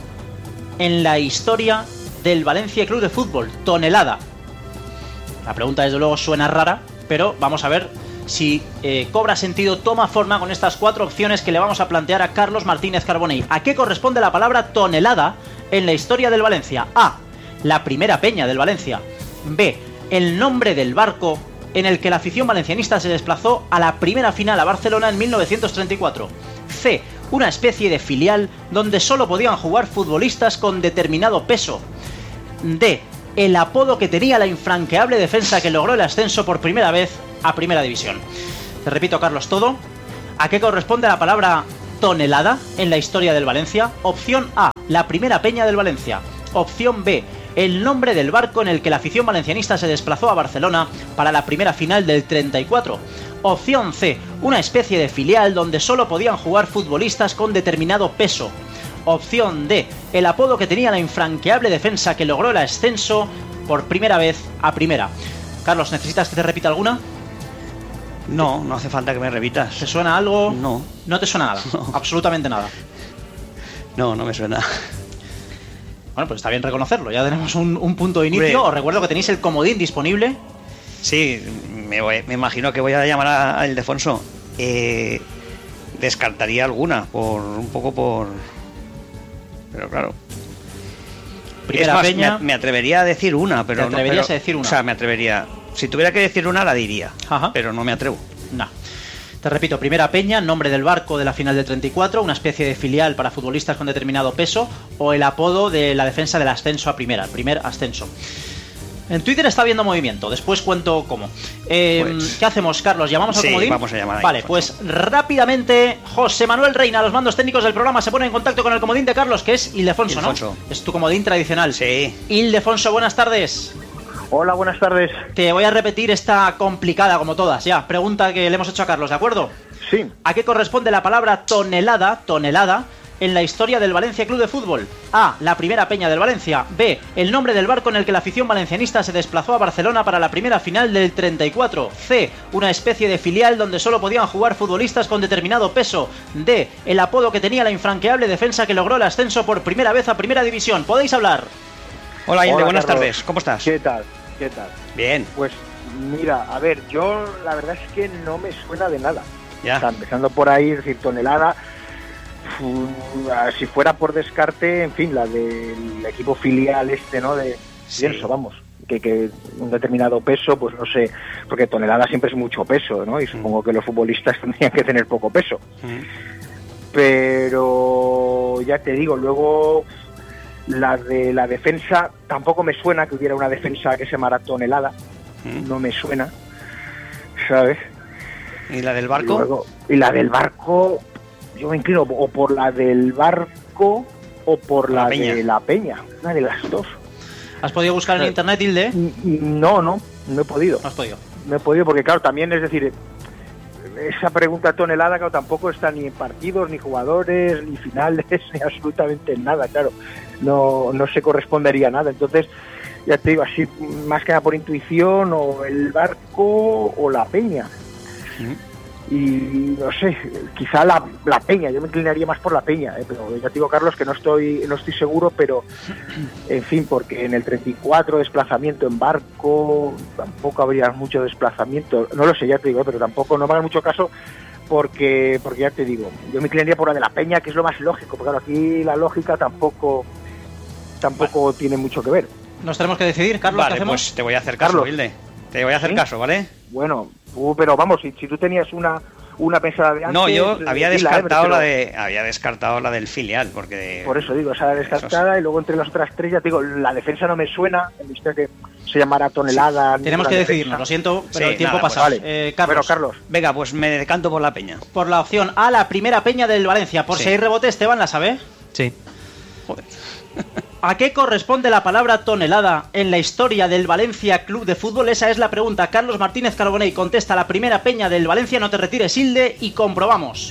Speaker 2: en la historia del Valencia Club de Fútbol? Tonelada. La pregunta desde luego suena rara, pero vamos a ver si eh, cobra sentido, toma forma con estas cuatro opciones que le vamos a plantear a Carlos Martínez Carbonell. ¿A qué corresponde la palabra tonelada en la historia del Valencia? A. La primera peña del Valencia. B. El nombre del barco en el que la afición valencianista se desplazó a la primera final a Barcelona en mil novecientos treinta y cuatro. C. Una especie de filial donde solo podían jugar futbolistas con determinado peso. D. El apodo que tenía la infranqueable defensa que logró el ascenso por primera vez a Primera División. Te repito, Carlos, todo. ¿A qué corresponde la palabra tonelada en la historia del Valencia? Opción A, la primera peña del Valencia. Opción B, el nombre del barco en el que la afición valencianista se desplazó a Barcelona para la primera final del treinta y cuatro. Opción C, una especie de filial donde solo podían jugar futbolistas con determinado peso. Opción D, el apodo que tenía la infranqueable defensa que logró el ascenso por primera vez a primera. Carlos, ¿necesitas que te repita alguna?
Speaker 3: No, no hace falta que me repitas.
Speaker 2: ¿Te suena algo?
Speaker 3: No.
Speaker 2: ¿No te suena nada? No. Absolutamente nada.
Speaker 3: No, no me suena.
Speaker 2: Bueno, pues está bien reconocerlo. Ya tenemos un, un punto de inicio. Hombre. Os recuerdo que tenéis el comodín disponible.
Speaker 3: Sí, me, voy, me imagino que voy a llamar a, a Ildefonso. Eh, descartaría alguna, por un poco por... Pero claro.
Speaker 2: Primera
Speaker 3: más,
Speaker 2: peña.
Speaker 3: Me, me atrevería a decir una, pero
Speaker 2: ¿Te atreverías
Speaker 3: no, pero,
Speaker 2: a decir una?
Speaker 3: O sea, me atrevería. Si tuviera que decir una, la diría.
Speaker 2: Ajá.
Speaker 3: Pero no me atrevo.
Speaker 2: No. Te repito, primera peña, nombre del barco de la final del treinta y cuatro, una especie de filial para futbolistas con determinado peso, o el apodo de la defensa del ascenso a primera, el primer ascenso. En Twitter está habiendo movimiento, después cuento cómo. Eh, pues, ¿Qué hacemos, Carlos? ¿Llamamos al
Speaker 3: sí,
Speaker 2: comodín?
Speaker 3: Vamos a llamar.
Speaker 2: Vale, pues rápidamente José Manuel Reina, los mandos técnicos del programa, se pone en contacto con el comodín de Carlos, que es Ildefonso, ¿no? Es tu comodín tradicional.
Speaker 3: Sí.
Speaker 2: Ildefonso, buenas tardes.
Speaker 10: Hola, buenas tardes.
Speaker 2: Te voy a repetir esta complicada como todas, ya. Pregunta que le hemos hecho a Carlos, ¿de acuerdo?
Speaker 10: Sí.
Speaker 2: ¿A qué corresponde la palabra tonelada, tonelada, en la historia del Valencia Club de Fútbol? A. La primera peña del Valencia. B. El nombre del barco en el que la afición valencianista se desplazó a Barcelona para la primera final del treinta y cuatro. C. Una especie de filial donde solo podían jugar futbolistas con determinado peso. D. El apodo que tenía la infranqueable defensa que logró el ascenso por primera vez a Primera División. ¿Podéis hablar?
Speaker 3: Hola, Ilde,
Speaker 10: Hola,
Speaker 3: buenas
Speaker 10: Carlos.
Speaker 3: tardes. ¿Cómo estás?
Speaker 10: ¿Qué tal? ¿Qué tal?
Speaker 3: Bien.
Speaker 10: Pues mira, a ver, yo la verdad es que no me suena de nada.
Speaker 3: Ya.
Speaker 10: O sea, empezando por ahí, es decir, tonelada, si fuera por descarte, en fin, la del equipo filial este, ¿no? De
Speaker 3: Sí.
Speaker 10: pienso, vamos, que, que un determinado peso, pues no sé, porque tonelada siempre es mucho peso, ¿no? Y supongo que los futbolistas tendrían que tener poco peso.
Speaker 3: Mm.
Speaker 10: Pero ya te digo, luego la de la defensa, tampoco me suena que hubiera una defensa que se llamara tonelada,
Speaker 3: Mm.
Speaker 10: no me suena, ¿sabes?
Speaker 3: ¿Y la del
Speaker 10: Y,
Speaker 3: barco?
Speaker 10: luego- y la del barco, yo me inclino o por la del barco o por la,
Speaker 3: La peña.
Speaker 10: de la peña, una de las dos.
Speaker 2: ¿Has podido buscar en
Speaker 10: Sí.
Speaker 2: internet, Hilde?
Speaker 10: No, no, no he podido.
Speaker 2: No has podido.
Speaker 10: No he podido porque, claro, también es decir, esa pregunta tonelada, claro, tampoco está ni en partidos, ni jugadores, ni finales, ni absolutamente nada, claro. No, no se correspondería a nada. Entonces, ya te digo, así, más que nada por intuición, o el barco o la peña. y no sé, quizá la, la Peña, yo me inclinaría más por la Peña, ¿eh? Pero ya te digo, Carlos, que no estoy no estoy seguro, pero en fin, porque en el treinta y cuatro desplazamiento en barco, tampoco habría mucho desplazamiento, no lo sé, ya te digo, pero tampoco, no me hagan mucho caso, porque porque ya te digo, yo me inclinaría por la de la Peña, que es lo más lógico, porque claro, aquí la lógica tampoco tampoco vale. tiene mucho que ver.
Speaker 2: Nos tenemos que decidir, Carlos,
Speaker 3: vale,
Speaker 2: ¿qué hacemos?
Speaker 3: Pues te voy a hacer caso, Hilde. Te voy a hacer ¿Sí? caso, ¿vale?
Speaker 10: Bueno, tú, pero vamos, si, si tú tenías una una pensada de antes...
Speaker 3: No, yo había descartado
Speaker 10: la,
Speaker 3: la de había descartado la del filial, porque...
Speaker 10: Por eso digo, esa descartada eso. Y luego entre las otras tres, ya te digo, la defensa no me suena, en vista que se llamara Tonelada...
Speaker 2: Sí. Tenemos que
Speaker 10: defensa.
Speaker 2: decidirnos, lo siento, pero
Speaker 3: sí,
Speaker 2: el tiempo
Speaker 3: nada,
Speaker 2: pasa.
Speaker 3: Pues,
Speaker 2: vale. eh, Carlos.
Speaker 10: Bueno, Carlos.
Speaker 3: Venga, pues me decanto por la Peña.
Speaker 2: Por la opción A, la primera Peña del Valencia. Por sí. si hay rebote, Esteban, ¿la sabe?
Speaker 4: Sí.
Speaker 3: Joder.
Speaker 2: ¿A qué corresponde la palabra tonelada en la historia del Valencia Club de Fútbol? Esa es la pregunta. Carlos Martínez Carbonell contesta la primera Peña del Valencia. No te retires, Hilde, y comprobamos.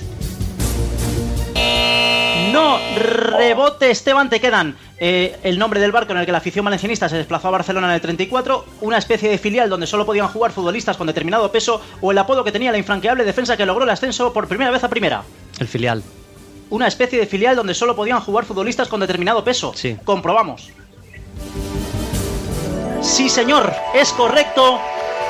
Speaker 2: No, rebote, Esteban. Te quedan eh, el nombre del barco en el que la afición valencianista se desplazó a Barcelona en el treinta y cuatro, una especie de filial donde solo podían jugar futbolistas con determinado peso, o el apodo que tenía la infranqueable defensa que logró el ascenso por primera vez a primera.
Speaker 4: El filial.
Speaker 2: Una especie de filial donde solo podían jugar futbolistas con determinado peso.
Speaker 4: Sí.
Speaker 2: Comprobamos. Sí, señor, es correcto.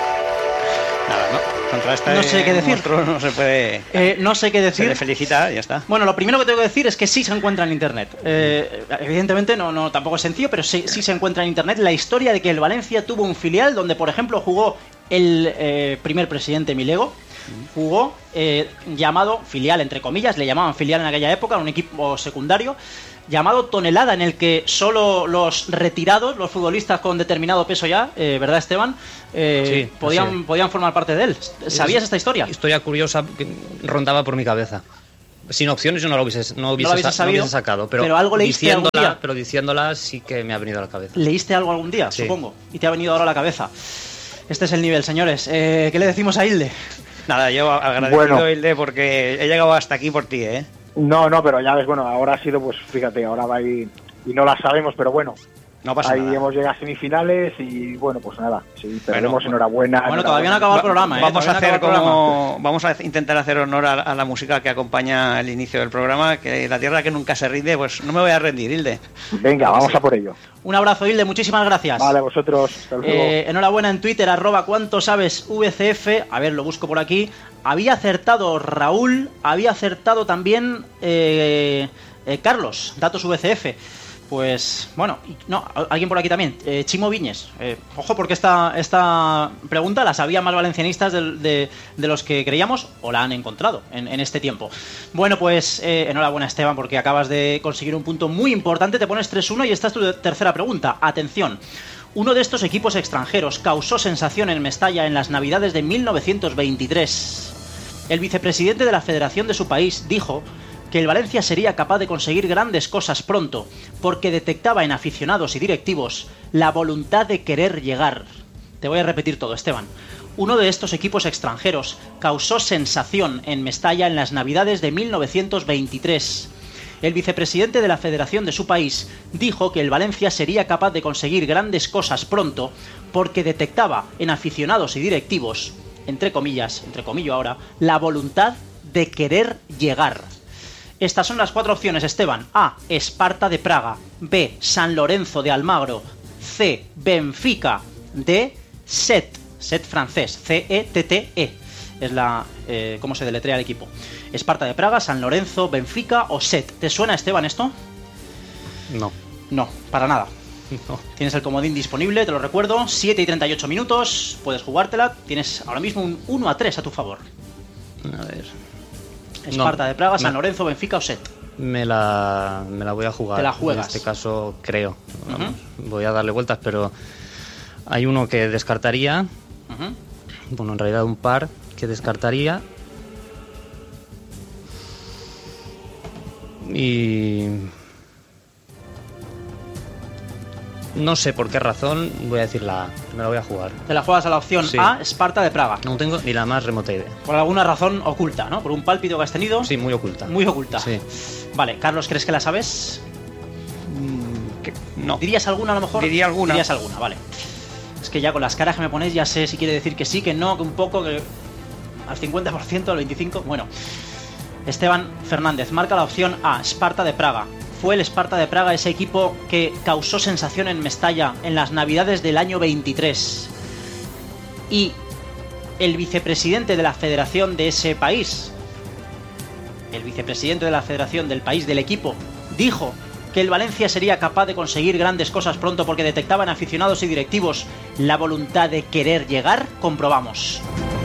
Speaker 3: Nada, ¿no? Contra este
Speaker 2: no sé qué decir.
Speaker 3: monstruo no se puede...
Speaker 2: Eh, no sé qué decir.
Speaker 3: Se le felicita, ya está.
Speaker 2: Bueno, lo primero que tengo que decir es que sí se encuentra en internet. Eh, evidentemente no, no tampoco es sencillo, pero sí, sí se encuentra en internet la historia de que el Valencia tuvo un filial donde, por ejemplo, jugó el eh, primer presidente Milego. Jugó eh, llamado filial, entre comillas, le llamaban filial en aquella época, un equipo secundario llamado Tonelada, en el que solo los retirados, los futbolistas con determinado peso ya, eh, ¿verdad, Esteban? Eh, sí, podían, sí. podían formar parte de él. ¿Sabías esta historia?
Speaker 4: Historia curiosa que rondaba por mi cabeza. Sin opciones yo no lo hubiese, no hubiese,
Speaker 2: no lo
Speaker 4: sa- no hubiese sacado, pero,
Speaker 2: pero algo leíste algún día.
Speaker 4: Pero diciéndola sí que me ha venido a la cabeza.
Speaker 2: ¿Leíste algo algún día?
Speaker 4: Sí.
Speaker 2: Supongo. Y te ha venido ahora a la cabeza. Este es el nivel, señores. Eh, ¿Qué le decimos a Hilde?
Speaker 3: Nada, yo agradecido, bueno. Hilde, porque he llegado hasta aquí por ti, ¿eh?
Speaker 10: No, no, pero ya ves, bueno, ahora ha sido, pues fíjate, ahora va y, y no la sabemos, pero bueno.
Speaker 3: No pasa
Speaker 10: Ahí
Speaker 3: nada.
Speaker 10: hemos llegado a semifinales y bueno, pues nada, sí, perdemos,
Speaker 3: bueno,
Speaker 10: enhorabuena.
Speaker 2: Bueno,
Speaker 10: enhorabuena.
Speaker 2: todavía no acaba el programa, ¿eh?
Speaker 3: Vamos a
Speaker 2: Todavía
Speaker 3: hacer
Speaker 2: no acaba el
Speaker 3: como vamos a intentar hacer honor a, a la música que acompaña el inicio del programa, que la tierra que nunca se rinde, pues no me voy a rendir, Hilde.
Speaker 10: Venga, vamos a por ello.
Speaker 2: Un abrazo, Hilde, muchísimas gracias.
Speaker 10: Vale, vosotros. Hasta luego.
Speaker 2: Eh, enhorabuena en Twitter, arroba cuánto sabes V C F. A ver, lo busco por aquí. Había acertado Raúl, había acertado también eh, eh, Carlos, datos V C F. Pues, bueno, no, alguien por aquí también, eh, Chimo Viñes. Eh, ojo, porque esta, esta pregunta la sabían más valencianistas de, de, de los que creíamos, o la han encontrado en, en este tiempo. Bueno, pues eh, enhorabuena, Esteban, porque acabas de conseguir un punto muy importante. Te pones tres uno y esta es tu tercera pregunta. Atención. Uno de estos equipos extranjeros causó sensación en Mestalla en las Navidades de mil novecientos veintitrés. El vicepresidente de la federación de su país dijo que el Valencia sería capaz de conseguir grandes cosas pronto, porque detectaba en aficionados y directivos la voluntad de querer llegar. Te voy a repetir todo, Esteban. Uno de estos equipos extranjeros causó sensación en Mestalla en las Navidades de mil novecientos veintitrés. El vicepresidente de la federación de su país dijo que el Valencia sería capaz de conseguir grandes cosas pronto, porque detectaba en aficionados y directivos, entre comillas, entre comillas ahora, la voluntad de querer llegar. Estas son las cuatro opciones, Esteban. A. Esparta de Praga. B. San Lorenzo de Almagro. C. Benfica. D. Set. Set francés. C E T T E. Es la... Eh, ¿cómo se deletrea el equipo? Esparta de Praga, San Lorenzo, Benfica o Set. ¿Te suena, Esteban, esto?
Speaker 4: No.
Speaker 2: No, para nada.
Speaker 4: No.
Speaker 2: Tienes el comodín disponible, te lo recuerdo. siete y treinta y ocho minutos. Puedes jugártela. Tienes ahora mismo un uno a tres a tu favor.
Speaker 4: A ver...
Speaker 2: Esparta
Speaker 4: no,
Speaker 2: de Praga, San
Speaker 4: me,
Speaker 2: Lorenzo, Benfica o Set.
Speaker 4: Me la, me la voy a jugar.
Speaker 2: Te la juegas.
Speaker 4: En este caso, creo. Vamos,
Speaker 2: uh-huh.
Speaker 4: Voy a darle vueltas, pero hay uno que descartaría.
Speaker 2: Uh-huh.
Speaker 4: Bueno, en realidad un par que descartaría. Y... no sé por qué razón voy a decir la A. Me la voy a jugar.
Speaker 2: Te la juegas a la opción
Speaker 4: sí.
Speaker 2: A, Esparta de Praga.
Speaker 4: No tengo ni la más remota idea.
Speaker 2: Por alguna razón oculta, ¿no? Por un pálpito que has tenido.
Speaker 4: Sí, muy oculta.
Speaker 2: Muy oculta.
Speaker 4: Sí.
Speaker 2: Vale, Carlos, ¿crees que la sabes?
Speaker 3: Mm, que, no.
Speaker 2: ¿Dirías alguna a lo mejor?
Speaker 3: Diría alguna.
Speaker 2: Dirías alguna, vale. Es que ya con las caras que me ponéis ya sé si quiere decir que sí, que no, que un poco, que... al cincuenta por ciento, al veinticinco por ciento. Bueno, Esteban Fernández marca la opción A, Sparta de Praga. Fue el Sparta de Praga ese equipo que causó sensación en Mestalla en las navidades del año veintitrés. Y el vicepresidente de la federación de ese país, el vicepresidente de la federación del país del equipo, dijo que el Valencia sería capaz de conseguir grandes cosas pronto porque detectaban aficionados y directivos la voluntad de querer llegar. Comprobamos.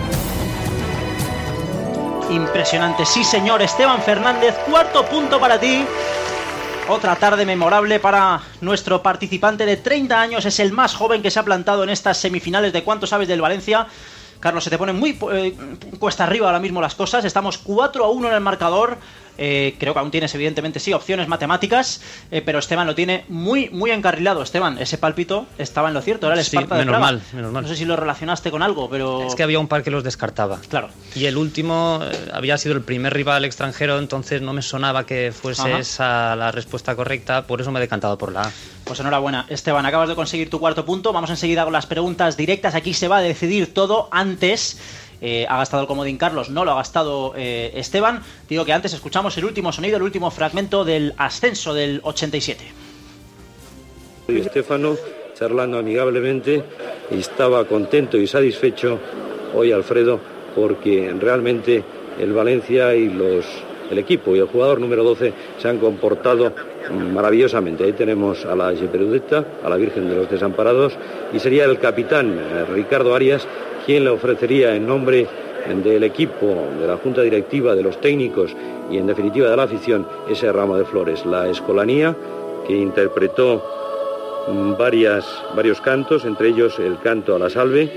Speaker 2: Impresionante, sí señor, Esteban Fernández, cuarto punto para ti. Otra tarde memorable para nuestro participante de treinta años, es el más joven que se ha plantado en estas semifinales de ¿Cuánto sabes del Valencia? Carlos, se te ponen muy eh, cuesta arriba ahora mismo las cosas, estamos cuatro a uno en el marcador. Eh, creo que aún tienes evidentemente sí opciones matemáticas, eh, pero Esteban lo tiene muy muy encarrilado. Esteban, ese pálpito estaba en lo cierto, era el Sparta
Speaker 4: sí,
Speaker 2: de
Speaker 4: menos
Speaker 2: Praga.
Speaker 4: mal, menos mal.
Speaker 2: No sé si lo relacionaste con algo, pero
Speaker 4: es que había un par que los descartaba.
Speaker 2: Claro.
Speaker 4: Y el último eh, había sido el primer rival extranjero, entonces no me sonaba que fuese Ajá. esa la respuesta correcta, por eso me he decantado por la A.
Speaker 2: Pues enhorabuena, Esteban, acabas de conseguir tu cuarto punto. Vamos enseguida con las preguntas directas. Aquí se va a decidir todo. Antes eh, ha gastado el comodín Carlos, no lo ha gastado eh, Esteban. Digo que antes escuchamos el último sonido, el último fragmento del ascenso del ochenta y siete.
Speaker 1: Y Estéfano, charlando amigablemente, y estaba contento y satisfecho hoy Alfredo, porque realmente el Valencia y los el equipo y el jugador número doce se han comportado maravillosamente. Ahí tenemos a la Geperudeta, a la Virgen de los Desamparados, y sería el capitán eh, Ricardo Arias quien le ofrecería en nombre del equipo, de la junta directiva, de los técnicos y en definitiva de la afición, ese ramo de flores. La escolanía, que interpretó varias, varios cantos, entre ellos el canto a la salve.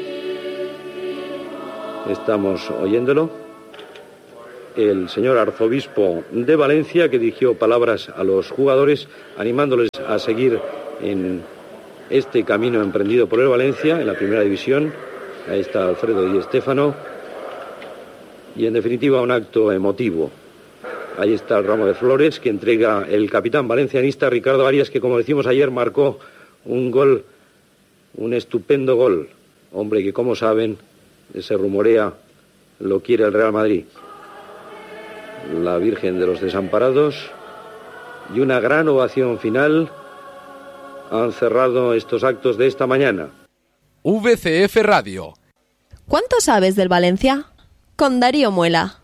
Speaker 1: Estamos oyéndolo. El señor arzobispo de Valencia, que dirigió palabras a los jugadores animándoles a seguir en este camino emprendido por el Valencia en la primera división. Ahí está Alfredo y Estéfano, y en definitiva un acto emotivo. Ahí está el ramo de flores que entrega el capitán valencianista Ricardo Arias, que como decimos ayer marcó un gol, un estupendo gol. Hombre que, como saben, se rumorea lo quiere el Real Madrid. La Virgen de los Desamparados y una gran ovación final han cerrado estos actos de esta mañana.
Speaker 9: V C F Radio.
Speaker 8: ¿Cuánto sabes del Valencia? Con Darío Muela.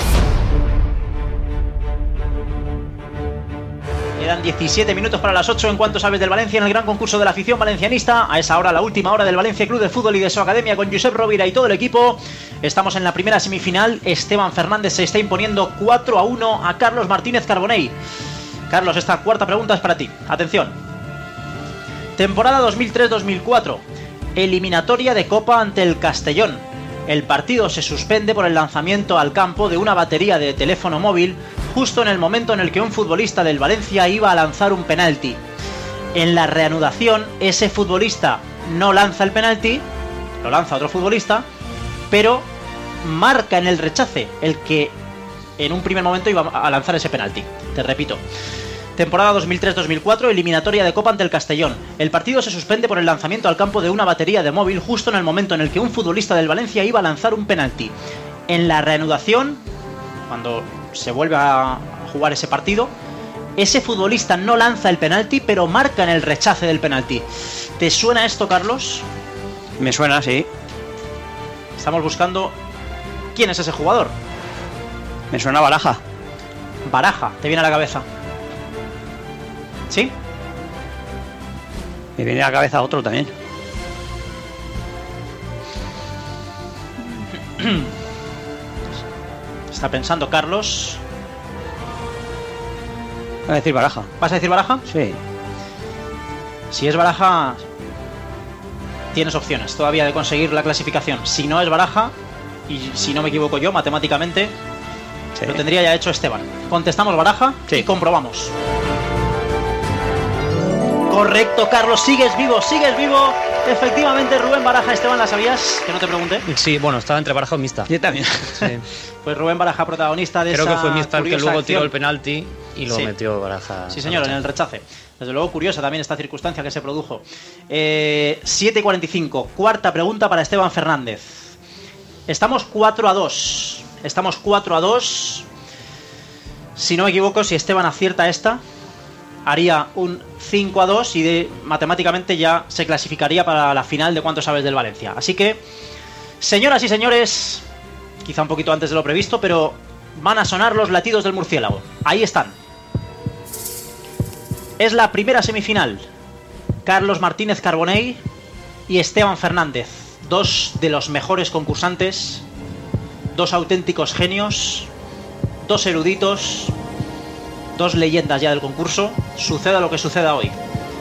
Speaker 2: Quedan diecisiete minutos para las ocho en Cuánto sabes del Valencia en el gran concurso de la afición valencianista. A esa hora, la última hora del Valencia Club de Fútbol y de su academia con Josep Rovira y todo el equipo. Estamos en la primera semifinal. Esteban Fernández se está imponiendo cuatro a uno a Carlos Martínez Carbonell. Carlos, esta cuarta pregunta es para ti. Atención. Temporada dos mil tres dos mil cuatro. Eliminatoria de Copa ante el Castellón. El partido se suspende por el lanzamiento al campo de una batería de teléfono móvil justo en el momento en el que un futbolista del Valencia iba a lanzar un penalti. En la reanudación, ese futbolista no lanza el penalti, lo lanza otro futbolista, pero marca en el rechace el que en un primer momento iba a lanzar ese penalti. Te repito. Temporada dos mil tres dos mil cuatro, eliminatoria de Copa ante el Castellón. El partido se suspende por el lanzamiento al campo de una batería de móvil justo en el momento en el que un futbolista del Valencia iba a lanzar un penalti. En la reanudación, cuando se vuelve a jugar ese partido, ese futbolista no lanza el penalti, pero marca en el rechace del penalti. ¿Te suena esto, Carlos?
Speaker 3: Me suena, sí.
Speaker 2: Estamos buscando quién es ese jugador.
Speaker 3: Me suena Baraja.
Speaker 2: Baraja, ¿te viene a la cabeza? ¿Sí?
Speaker 3: Me viene a la cabeza otro también.
Speaker 2: Está pensando Carlos.
Speaker 3: Voy a decir Baraja.
Speaker 2: ¿Vas a decir Baraja?
Speaker 3: Sí.
Speaker 2: Si es Baraja, tienes opciones todavía de conseguir la clasificación. Si no es Baraja, y si no me equivoco yo, matemáticamente, sí, lo tendría ya hecho Esteban. Contestamos Baraja, sí, y comprobamos. Correcto, Carlos, sigues vivo, sigues vivo. Efectivamente, Rubén Baraja. Esteban, ¿la sabías? Que no te pregunté.
Speaker 4: Sí, bueno, estaba entre Baraja o Mista.
Speaker 2: Yo también. Sí. Pues Rubén Baraja, protagonista de
Speaker 4: Creo
Speaker 2: esa
Speaker 4: que fue Mista el que luego
Speaker 2: acción.
Speaker 4: tiró el penalti y lo
Speaker 2: sí.
Speaker 4: metió Baraja.
Speaker 2: Sí, señor, en el rechace. Desde luego, curiosa también esta circunstancia que se produjo. Eh, siete y cuarenta y cinco, cuarta pregunta para Esteban Fernández. Estamos cuatro a dos. Estamos cuatro a dos. Si no me equivoco, si Esteban acierta esta, haría un cinco a dos y de, matemáticamente ya se clasificaría para la final de Cuánto sabes del Valencia. Así que, señoras y señores, quizá un poquito antes de lo previsto, pero van a sonar los latidos del murciélago. Ahí están. Es la primera semifinal. Carlos Martínez Carbonell y Esteban Fernández, dos de los mejores concursantes, dos auténticos genios, dos eruditos, dos leyendas ya del concurso, suceda lo que suceda hoy.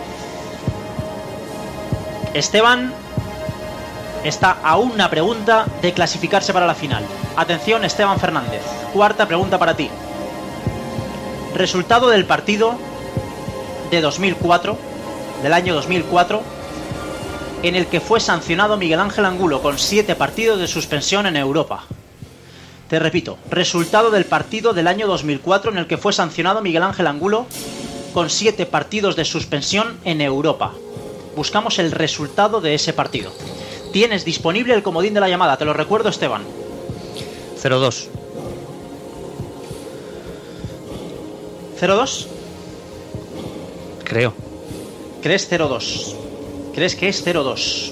Speaker 2: Esteban está a una pregunta de clasificarse para la final. Atención, Esteban Fernández, cuarta pregunta para ti. Resultado del partido de dos mil cuatro, del año dos mil cuatro, en el que fue sancionado Miguel Ángel Angulo con siete partidos de suspensión en Europa. Te repito, resultado del partido del año dos mil cuatro en el que fue sancionado Miguel Ángel Angulo con siete partidos de suspensión en Europa. Buscamos el resultado de ese partido. Tienes disponible el comodín de la llamada, te lo recuerdo, Esteban.
Speaker 4: cero dos.
Speaker 2: ¿cero dos?
Speaker 4: Creo.
Speaker 2: ¿Crees cero dos? ¿Crees que es cero dos?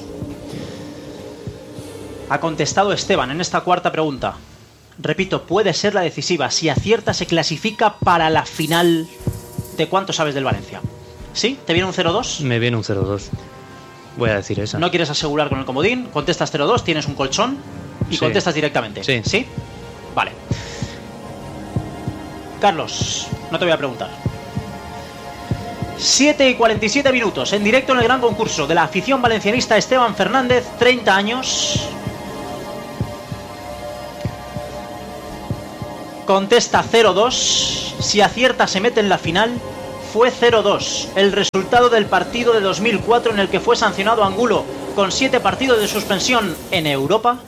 Speaker 2: Ha contestado Esteban en esta cuarta pregunta. Repito, puede ser la decisiva. Si acierta, se clasifica para la final de Cuánto sabes del Valencia. ¿Sí? ¿Te viene un cero dos?
Speaker 4: Me viene un cero dos. Voy a decir esa.
Speaker 2: ¿No quieres asegurar con el comodín? Contestas cero dos, tienes un colchón y
Speaker 4: Sí.
Speaker 2: contestas directamente.
Speaker 4: Sí.
Speaker 2: ¿Sí? Vale. Carlos, no te voy a preguntar. siete y cuarenta y siete minutos, en directo en el gran concurso de la afición valencianista. Esteban Fernández, treinta años. Contesta cero dos. Si acierta, se mete en la final. Fue cero dos. El resultado del partido de dos mil cuatro en el que fue sancionado Angulo con siete partidos de suspensión en Europa.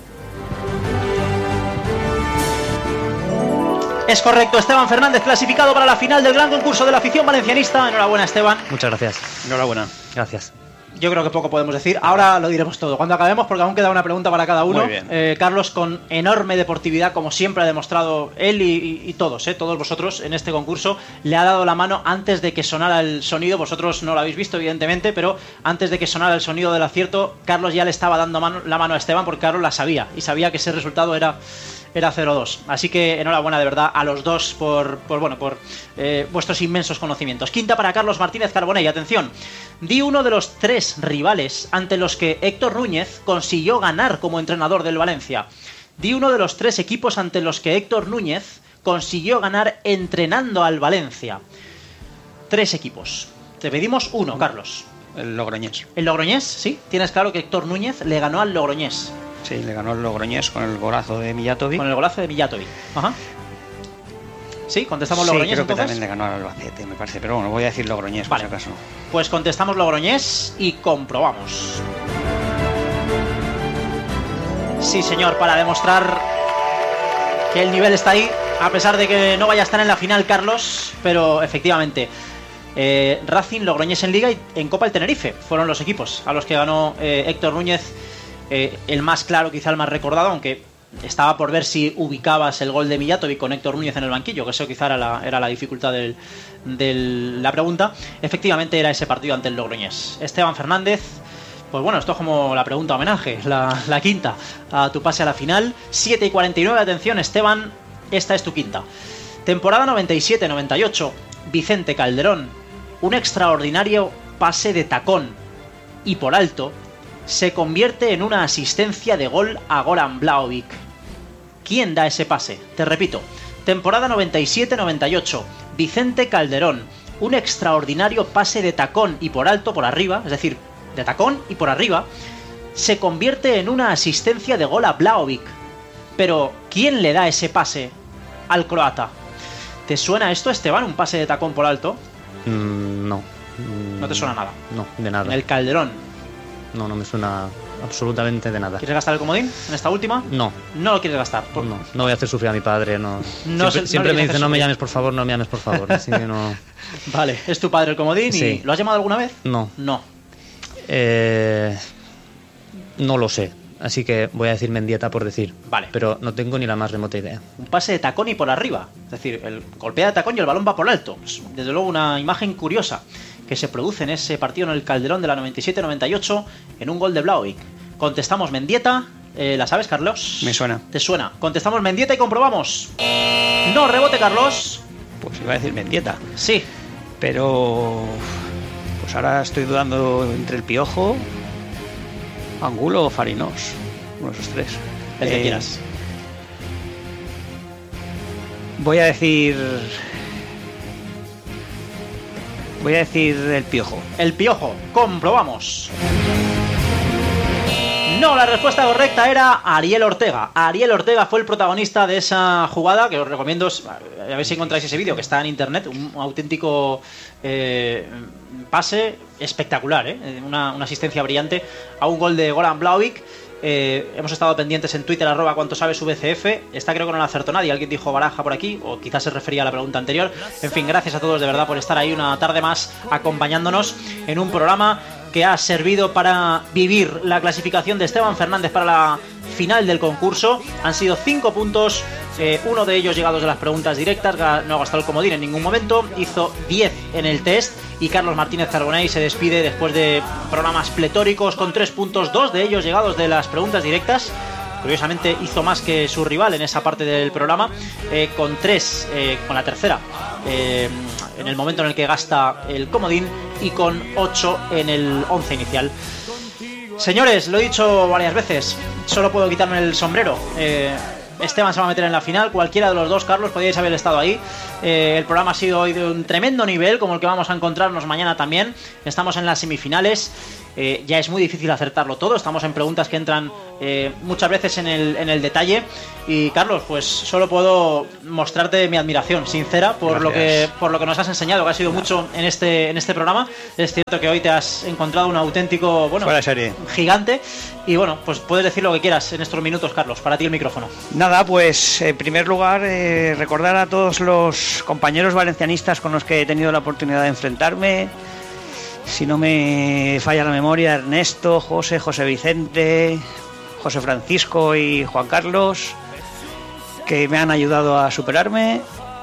Speaker 2: Es correcto, Esteban Fernández clasificado para la final del gran concurso de la afición valencianista. Enhorabuena, Esteban.
Speaker 4: Muchas gracias.
Speaker 2: Enhorabuena.
Speaker 4: Gracias.
Speaker 2: Yo creo que poco podemos decir. Ahora lo diremos todo cuando acabemos, porque aún queda una pregunta para cada uno.
Speaker 3: Muy bien.
Speaker 2: Eh, Carlos, con enorme deportividad, como siempre ha demostrado él y, y, y todos, eh, todos vosotros en este concurso, le ha dado la mano antes de que sonara el sonido. Vosotros no lo habéis visto, evidentemente, pero antes de que sonara el sonido del acierto, Carlos ya le estaba dando mano, la mano a Esteban, porque Carlos la sabía y sabía que ese resultado era... era cero dos. Así que enhorabuena de verdad a los dos por, por bueno, por eh, vuestros inmensos conocimientos. Quinta para Carlos Martínez Carbonell. Atención, di uno de los tres rivales ante los que Héctor Núñez consiguió ganar como entrenador del Valencia. Di uno de los tres equipos ante los que Héctor Núñez consiguió ganar entrenando al Valencia. Tres equipos. Te pedimos uno, Carlos.
Speaker 3: El Logroñés.
Speaker 2: ¿El Logroñés? Sí. Tienes claro que Héctor Núñez le ganó al Logroñés.
Speaker 3: Sí, le ganó el Logroñés con el golazo de Mijatovic.
Speaker 2: Con el golazo de Mijatovic. Ajá. Sí, contestamos
Speaker 3: sí,
Speaker 2: Logroñés
Speaker 3: creo
Speaker 2: entonces.
Speaker 3: que también le ganó al Albacete, me parece. Pero bueno, voy a decir Logroñés,
Speaker 2: vale.
Speaker 3: por si acaso.
Speaker 2: Pues contestamos Logroñés y comprobamos. Sí, señor, para demostrar que el nivel está ahí, a pesar de que no vaya a estar en la final, Carlos, pero efectivamente. Eh, Racing, Logroñés en Liga y en Copa el Tenerife fueron los equipos a los que ganó eh, Héctor Núñez. Eh, el más claro, quizá el más recordado, aunque estaba por ver si ubicabas el gol de Mijatovic con Héctor Núñez en el banquillo, que eso quizá era la, era la dificultad de del, la pregunta. Efectivamente era ese partido ante el Logroñés. Esteban Fernández, pues bueno, esto es como la pregunta homenaje, la, la quinta a tu pase a la final. Siete y cuarenta y nueve, atención Esteban, esta es tu quinta. Temporada noventa y siete noventa y ocho, Vicente Calderón, un extraordinario pase de tacón y por alto se convierte en una asistencia de gol a Goran Blaovic. ¿Quién da ese pase? Te repito, temporada noventa y siete noventa y ocho, Vicente Calderón, un extraordinario pase de tacón y por alto, por arriba, es decir, de tacón y por arriba, se convierte en una asistencia de gol a Blaovic. Pero, ¿quién le da ese pase al croata? ¿Te suena esto, Esteban, un pase de tacón por alto?
Speaker 4: Mm, no.
Speaker 2: ¿No te suena nada?
Speaker 4: No, de nada.
Speaker 2: En el Calderón.
Speaker 4: No, no me suena absolutamente de nada.
Speaker 2: ¿Quieres gastar el comodín en esta última?
Speaker 4: No.
Speaker 2: No lo quieres gastar. Por...
Speaker 4: No, no voy a hacer sufrir a mi padre, no.
Speaker 2: no
Speaker 4: siempre
Speaker 2: se,
Speaker 4: siempre
Speaker 2: no
Speaker 4: me dice, no me
Speaker 2: sufrir.
Speaker 4: llames por favor, no me llames por favor. Así que no...
Speaker 2: Vale, es tu padre el comodín y...
Speaker 4: Sí.
Speaker 2: ¿Lo has llamado alguna vez?
Speaker 4: No.
Speaker 2: No.
Speaker 4: Eh... No lo sé. así que voy a decir Mendieta por decir.
Speaker 2: Vale.
Speaker 4: Pero no tengo ni la más remota idea.
Speaker 2: Un pase de tacón y por arriba. Es decir, el golpea de tacón y el balón va por alto. Es, desde luego, una imagen curiosa que se produce en ese partido en el Calderón de la noventa y siete noventa y ocho en un gol de Blauik. Contestamos Mendieta. Eh, ¿La sabes, Carlos?
Speaker 3: Me suena.
Speaker 2: ¿Te suena? Contestamos Mendieta y comprobamos. No, rebote, Carlos.
Speaker 3: Pues iba a decir Mendieta.
Speaker 2: Sí.
Speaker 3: Pero... pues ahora estoy dudando entre el Piojo, Angulo o Farinós. Uno de esos tres.
Speaker 2: El que
Speaker 3: eh,
Speaker 2: quieras.
Speaker 3: Voy a decir... Voy a decir el Piojo.
Speaker 2: El Piojo. Comprobamos. No, la respuesta correcta era Ariel Ortega. Ariel Ortega fue el protagonista de esa jugada, que os recomiendo, a ver si encontráis ese vídeo que está en internet, un auténtico eh, pase espectacular, ¿eh? una, una asistencia brillante a un gol de Goran Blauik. Eh, hemos estado pendientes en Twitter, arroba cuanto sabes V C F. Esta creo que no la acertó nadie. Alguien dijo Baraja por aquí, o quizás se refería a la pregunta anterior. En fin, gracias a todos de verdad por estar ahí una tarde más acompañándonos en un programa que ha servido para vivir la clasificación de Esteban Fernández para la final del concurso. Han sido cinco puntos, eh, uno de ellos llegados de las preguntas directas. No ha gastado el comodín en ningún momento, hizo diez en el test. Y Carlos Martínez Carbonell se despide después de programas pletóricos con tres puntos, dos de ellos llegados de las preguntas directas. Curiosamente hizo más que su rival en esa parte del programa, eh, con tres, eh, con la tercera eh, en el momento en el que gasta el comodín, y con ocho en el once inicial. Señores, lo he dicho varias veces, solo puedo quitarme el sombrero. eh, Esteban se va a meter en la final, cualquiera de los dos, Carlos, podíais haber estado ahí. Eh, el programa ha sido hoy de un tremendo nivel, como el que vamos a encontrarnos mañana también. Estamos en las semifinales. Eh, ya es muy difícil acertarlo todo. Estamos en preguntas que entran eh, muchas veces en el, en el detalle. Y Carlos, pues solo puedo mostrarte mi admiración sincera por lo que por lo que nos has enseñado, que ha sido mucho en este en este programa. Es cierto que hoy te has encontrado un auténtico, bueno,
Speaker 3: fuera de serie,
Speaker 2: gigante. Y bueno, pues puedes decir lo que quieras en estos minutos, Carlos. Para ti el micrófono.
Speaker 3: Nada, pues en primer lugar eh, recordar a todos los compañeros valencianistas con los que he tenido la oportunidad de enfrentarme. Si no me falla la memoria, Ernesto, José, José Vicente, José Francisco y Juan Carlos, que me han ayudado a superarme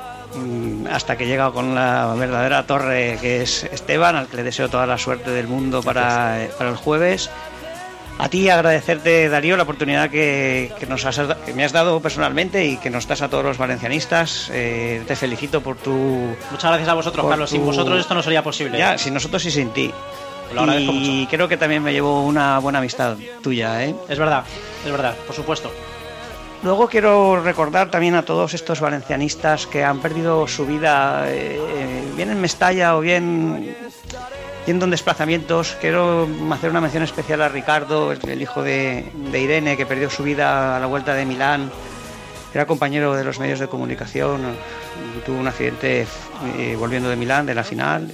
Speaker 3: hasta que he llegado con la verdadera torre, que es Esteban, al que le deseo toda la suerte del mundo para, para el jueves. A ti agradecerte, Darío, la oportunidad que, que, nos has, que me has dado personalmente y que nos das a todos los valencianistas. Eh, te felicito por tu...
Speaker 2: Muchas gracias a vosotros, Carlos. Tu... Sin vosotros esto no sería posible.
Speaker 3: Ya, sin nosotros y sin ti.
Speaker 2: Lo agradezco
Speaker 3: y
Speaker 2: mucho.
Speaker 3: Creo que también me llevo una buena amistad tuya, ¿eh?
Speaker 2: Es verdad, es verdad, por supuesto.
Speaker 3: Luego quiero recordar también a todos estos valencianistas que han perdido su vida, eh, bien en Mestalla o bien yendo en desplazamientos. Quiero hacer una mención especial a Ricardo, el hijo de, de Irene, que perdió su vida a la vuelta de Milán. Era compañero de los medios de comunicación, tuvo un accidente eh, volviendo de Milán, de la final.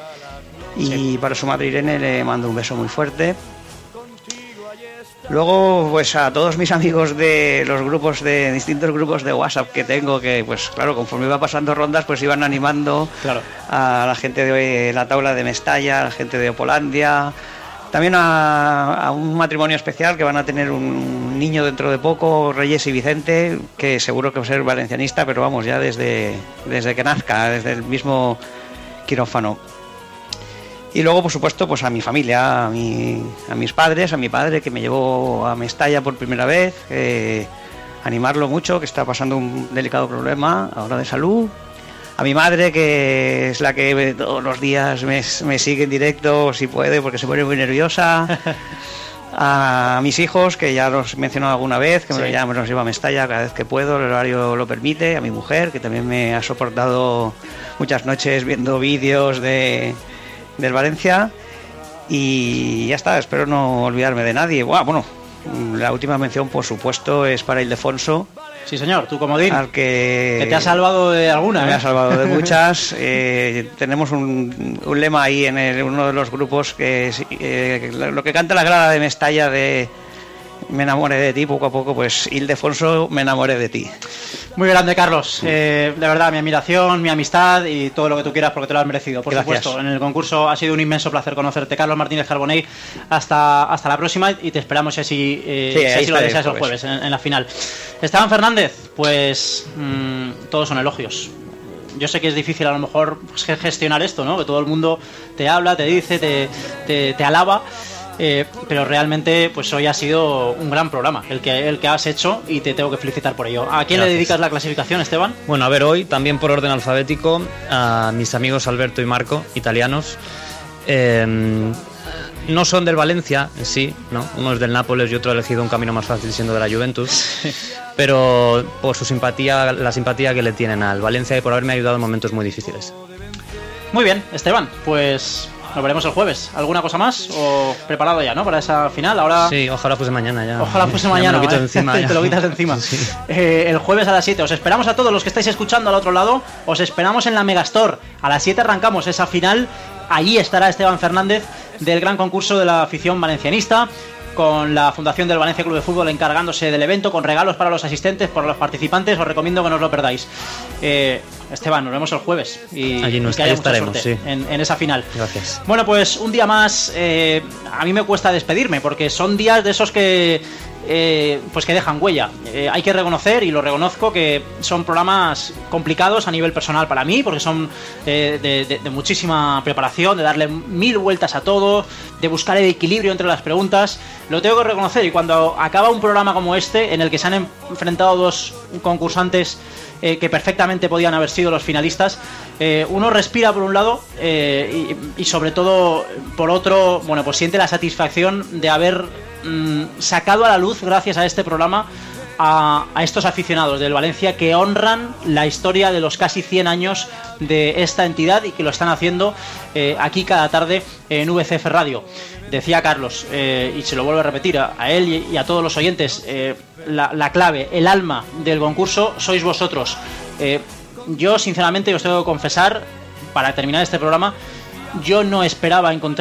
Speaker 3: Y sí, para su madre Irene le mando un beso muy fuerte. Luego, pues a todos mis amigos de los grupos, de distintos grupos de WhatsApp que tengo, que pues claro, conforme iba pasando rondas, pues iban animando, claro, a la gente de la tabla de Mestalla, a la gente de Opolandia, también a, a un matrimonio especial que van a tener un niño dentro de poco, Reyes y Vicente, que seguro que va a ser valencianista, pero vamos, ya desde, desde que nazca, desde el mismo quirófano. Y luego, por supuesto, pues a mi familia, a, mi, a mis padres, a mi padre que me llevó a Mestalla por primera vez, eh, animarlo mucho, que está pasando un delicado problema ahora de salud. A mi madre, que es la que todos los días me, me sigue en directo, si puede, porque se pone muy nerviosa. A mis hijos, que ya los he mencionado alguna vez, que sí, me, ya me los llevo a Mestalla cada vez que puedo, el horario lo permite. A mi mujer, que también me ha soportado muchas noches viendo vídeos de... del Valencia, y ya está, espero no olvidarme de nadie. Bueno, bueno, la última mención, por supuesto, es para Ildefonso.
Speaker 2: Sí, señor, tu comodín,
Speaker 3: al que,
Speaker 2: que te ha salvado de alguna.
Speaker 3: Me
Speaker 2: ¿eh?
Speaker 3: ha salvado de muchas. eh, tenemos un, un lema ahí en el, uno de los grupos, que es eh, lo que canta la grada de Mestalla de... me enamoré de ti, poco a poco, pues Ildefonso, me enamoré de ti.
Speaker 2: Muy grande, Carlos. Eh, de verdad, mi admiración, mi amistad y todo lo que tú quieras porque te lo has merecido. Por
Speaker 4: Gracias.
Speaker 2: supuesto, en el concurso ha sido un inmenso placer conocerte. Carlos Martínez Carbonell, hasta, hasta la próxima y te esperamos si así, eh,
Speaker 4: sí,
Speaker 2: si así lo
Speaker 4: estaré,
Speaker 2: deseas el
Speaker 4: pues.
Speaker 2: jueves, en, en la final. Esteban Fernández, pues mmm, todos son elogios. Yo sé que es difícil a lo mejor pues, gestionar esto, ¿no? Que todo el mundo te habla, te dice, te, te, te alaba. Eh, pero realmente pues hoy ha sido un gran programa el que, el que has hecho y te tengo que felicitar por ello. ¿A quién
Speaker 4: Gracias.
Speaker 2: le dedicas la clasificación, Esteban?
Speaker 4: Bueno, a ver, hoy también por orden alfabético a mis amigos Alberto y Marco, italianos. Eh, no son del Valencia en sí, ¿no? Uno es del Nápoles y otro ha elegido un camino más fácil siendo de la Juventus. Pero por su simpatía, la simpatía que le tienen al Valencia y por haberme ayudado en momentos muy difíciles.
Speaker 2: Muy bien, Esteban, pues nos veremos el jueves. ¿Alguna cosa más? ¿O preparado ya, no? Para esa final. Ahora...
Speaker 4: Sí, ojalá fuese mañana ya.
Speaker 2: Ojalá fuese
Speaker 4: Ya
Speaker 2: mañana.
Speaker 4: me lo quito
Speaker 2: ¿eh?
Speaker 4: de encima.
Speaker 2: Te
Speaker 4: ya.
Speaker 2: lo quitas de encima.
Speaker 4: Sí.
Speaker 2: Eh, el jueves a las siete. Os esperamos a todos los que estáis escuchando al otro lado. Os esperamos en la Megastore. A las siete arrancamos esa final. Allí estará Esteban Fernández del gran concurso de la afición valencianista, con la Fundación del Valencia Club de Fútbol encargándose del evento, con regalos para los asistentes, para los participantes. Os recomiendo que no os lo perdáis. Eh, Esteban, nos vemos el jueves y,
Speaker 4: Allí nos
Speaker 2: y que haya mucha
Speaker 4: estaremos,
Speaker 2: suerte
Speaker 4: sí.
Speaker 2: en, en esa final.
Speaker 4: Gracias.
Speaker 2: Bueno, pues un día más. eh, a mí me cuesta despedirme porque son días de esos que eh, pues que dejan huella. Eh, hay que reconocer, y lo reconozco, que son programas complicados a nivel personal para mí, porque son eh, de, de, de muchísima preparación, de darle mil vueltas a todo, de buscar el equilibrio entre las preguntas. Lo tengo que reconocer, y cuando acaba un programa como este, en el que se han enfrentado dos concursantes eh, que perfectamente podían haber sido los finalistas, eh, uno respira por un lado eh, y, y sobre todo por otro, bueno, pues siente la satisfacción de haber mmm, sacado a la luz, gracias a este programa, a, a estos aficionados del Valencia que honran la historia de los casi cien años de esta entidad y que lo están haciendo eh, aquí cada tarde en V C F Radio. Decía Carlos, eh, y se lo vuelvo a repetir a, a él y, y a todos los oyentes, eh, la, la clave, el alma del concurso sois vosotros. Eh, yo sinceramente os tengo que confesar, para terminar este programa, yo no esperaba encontrar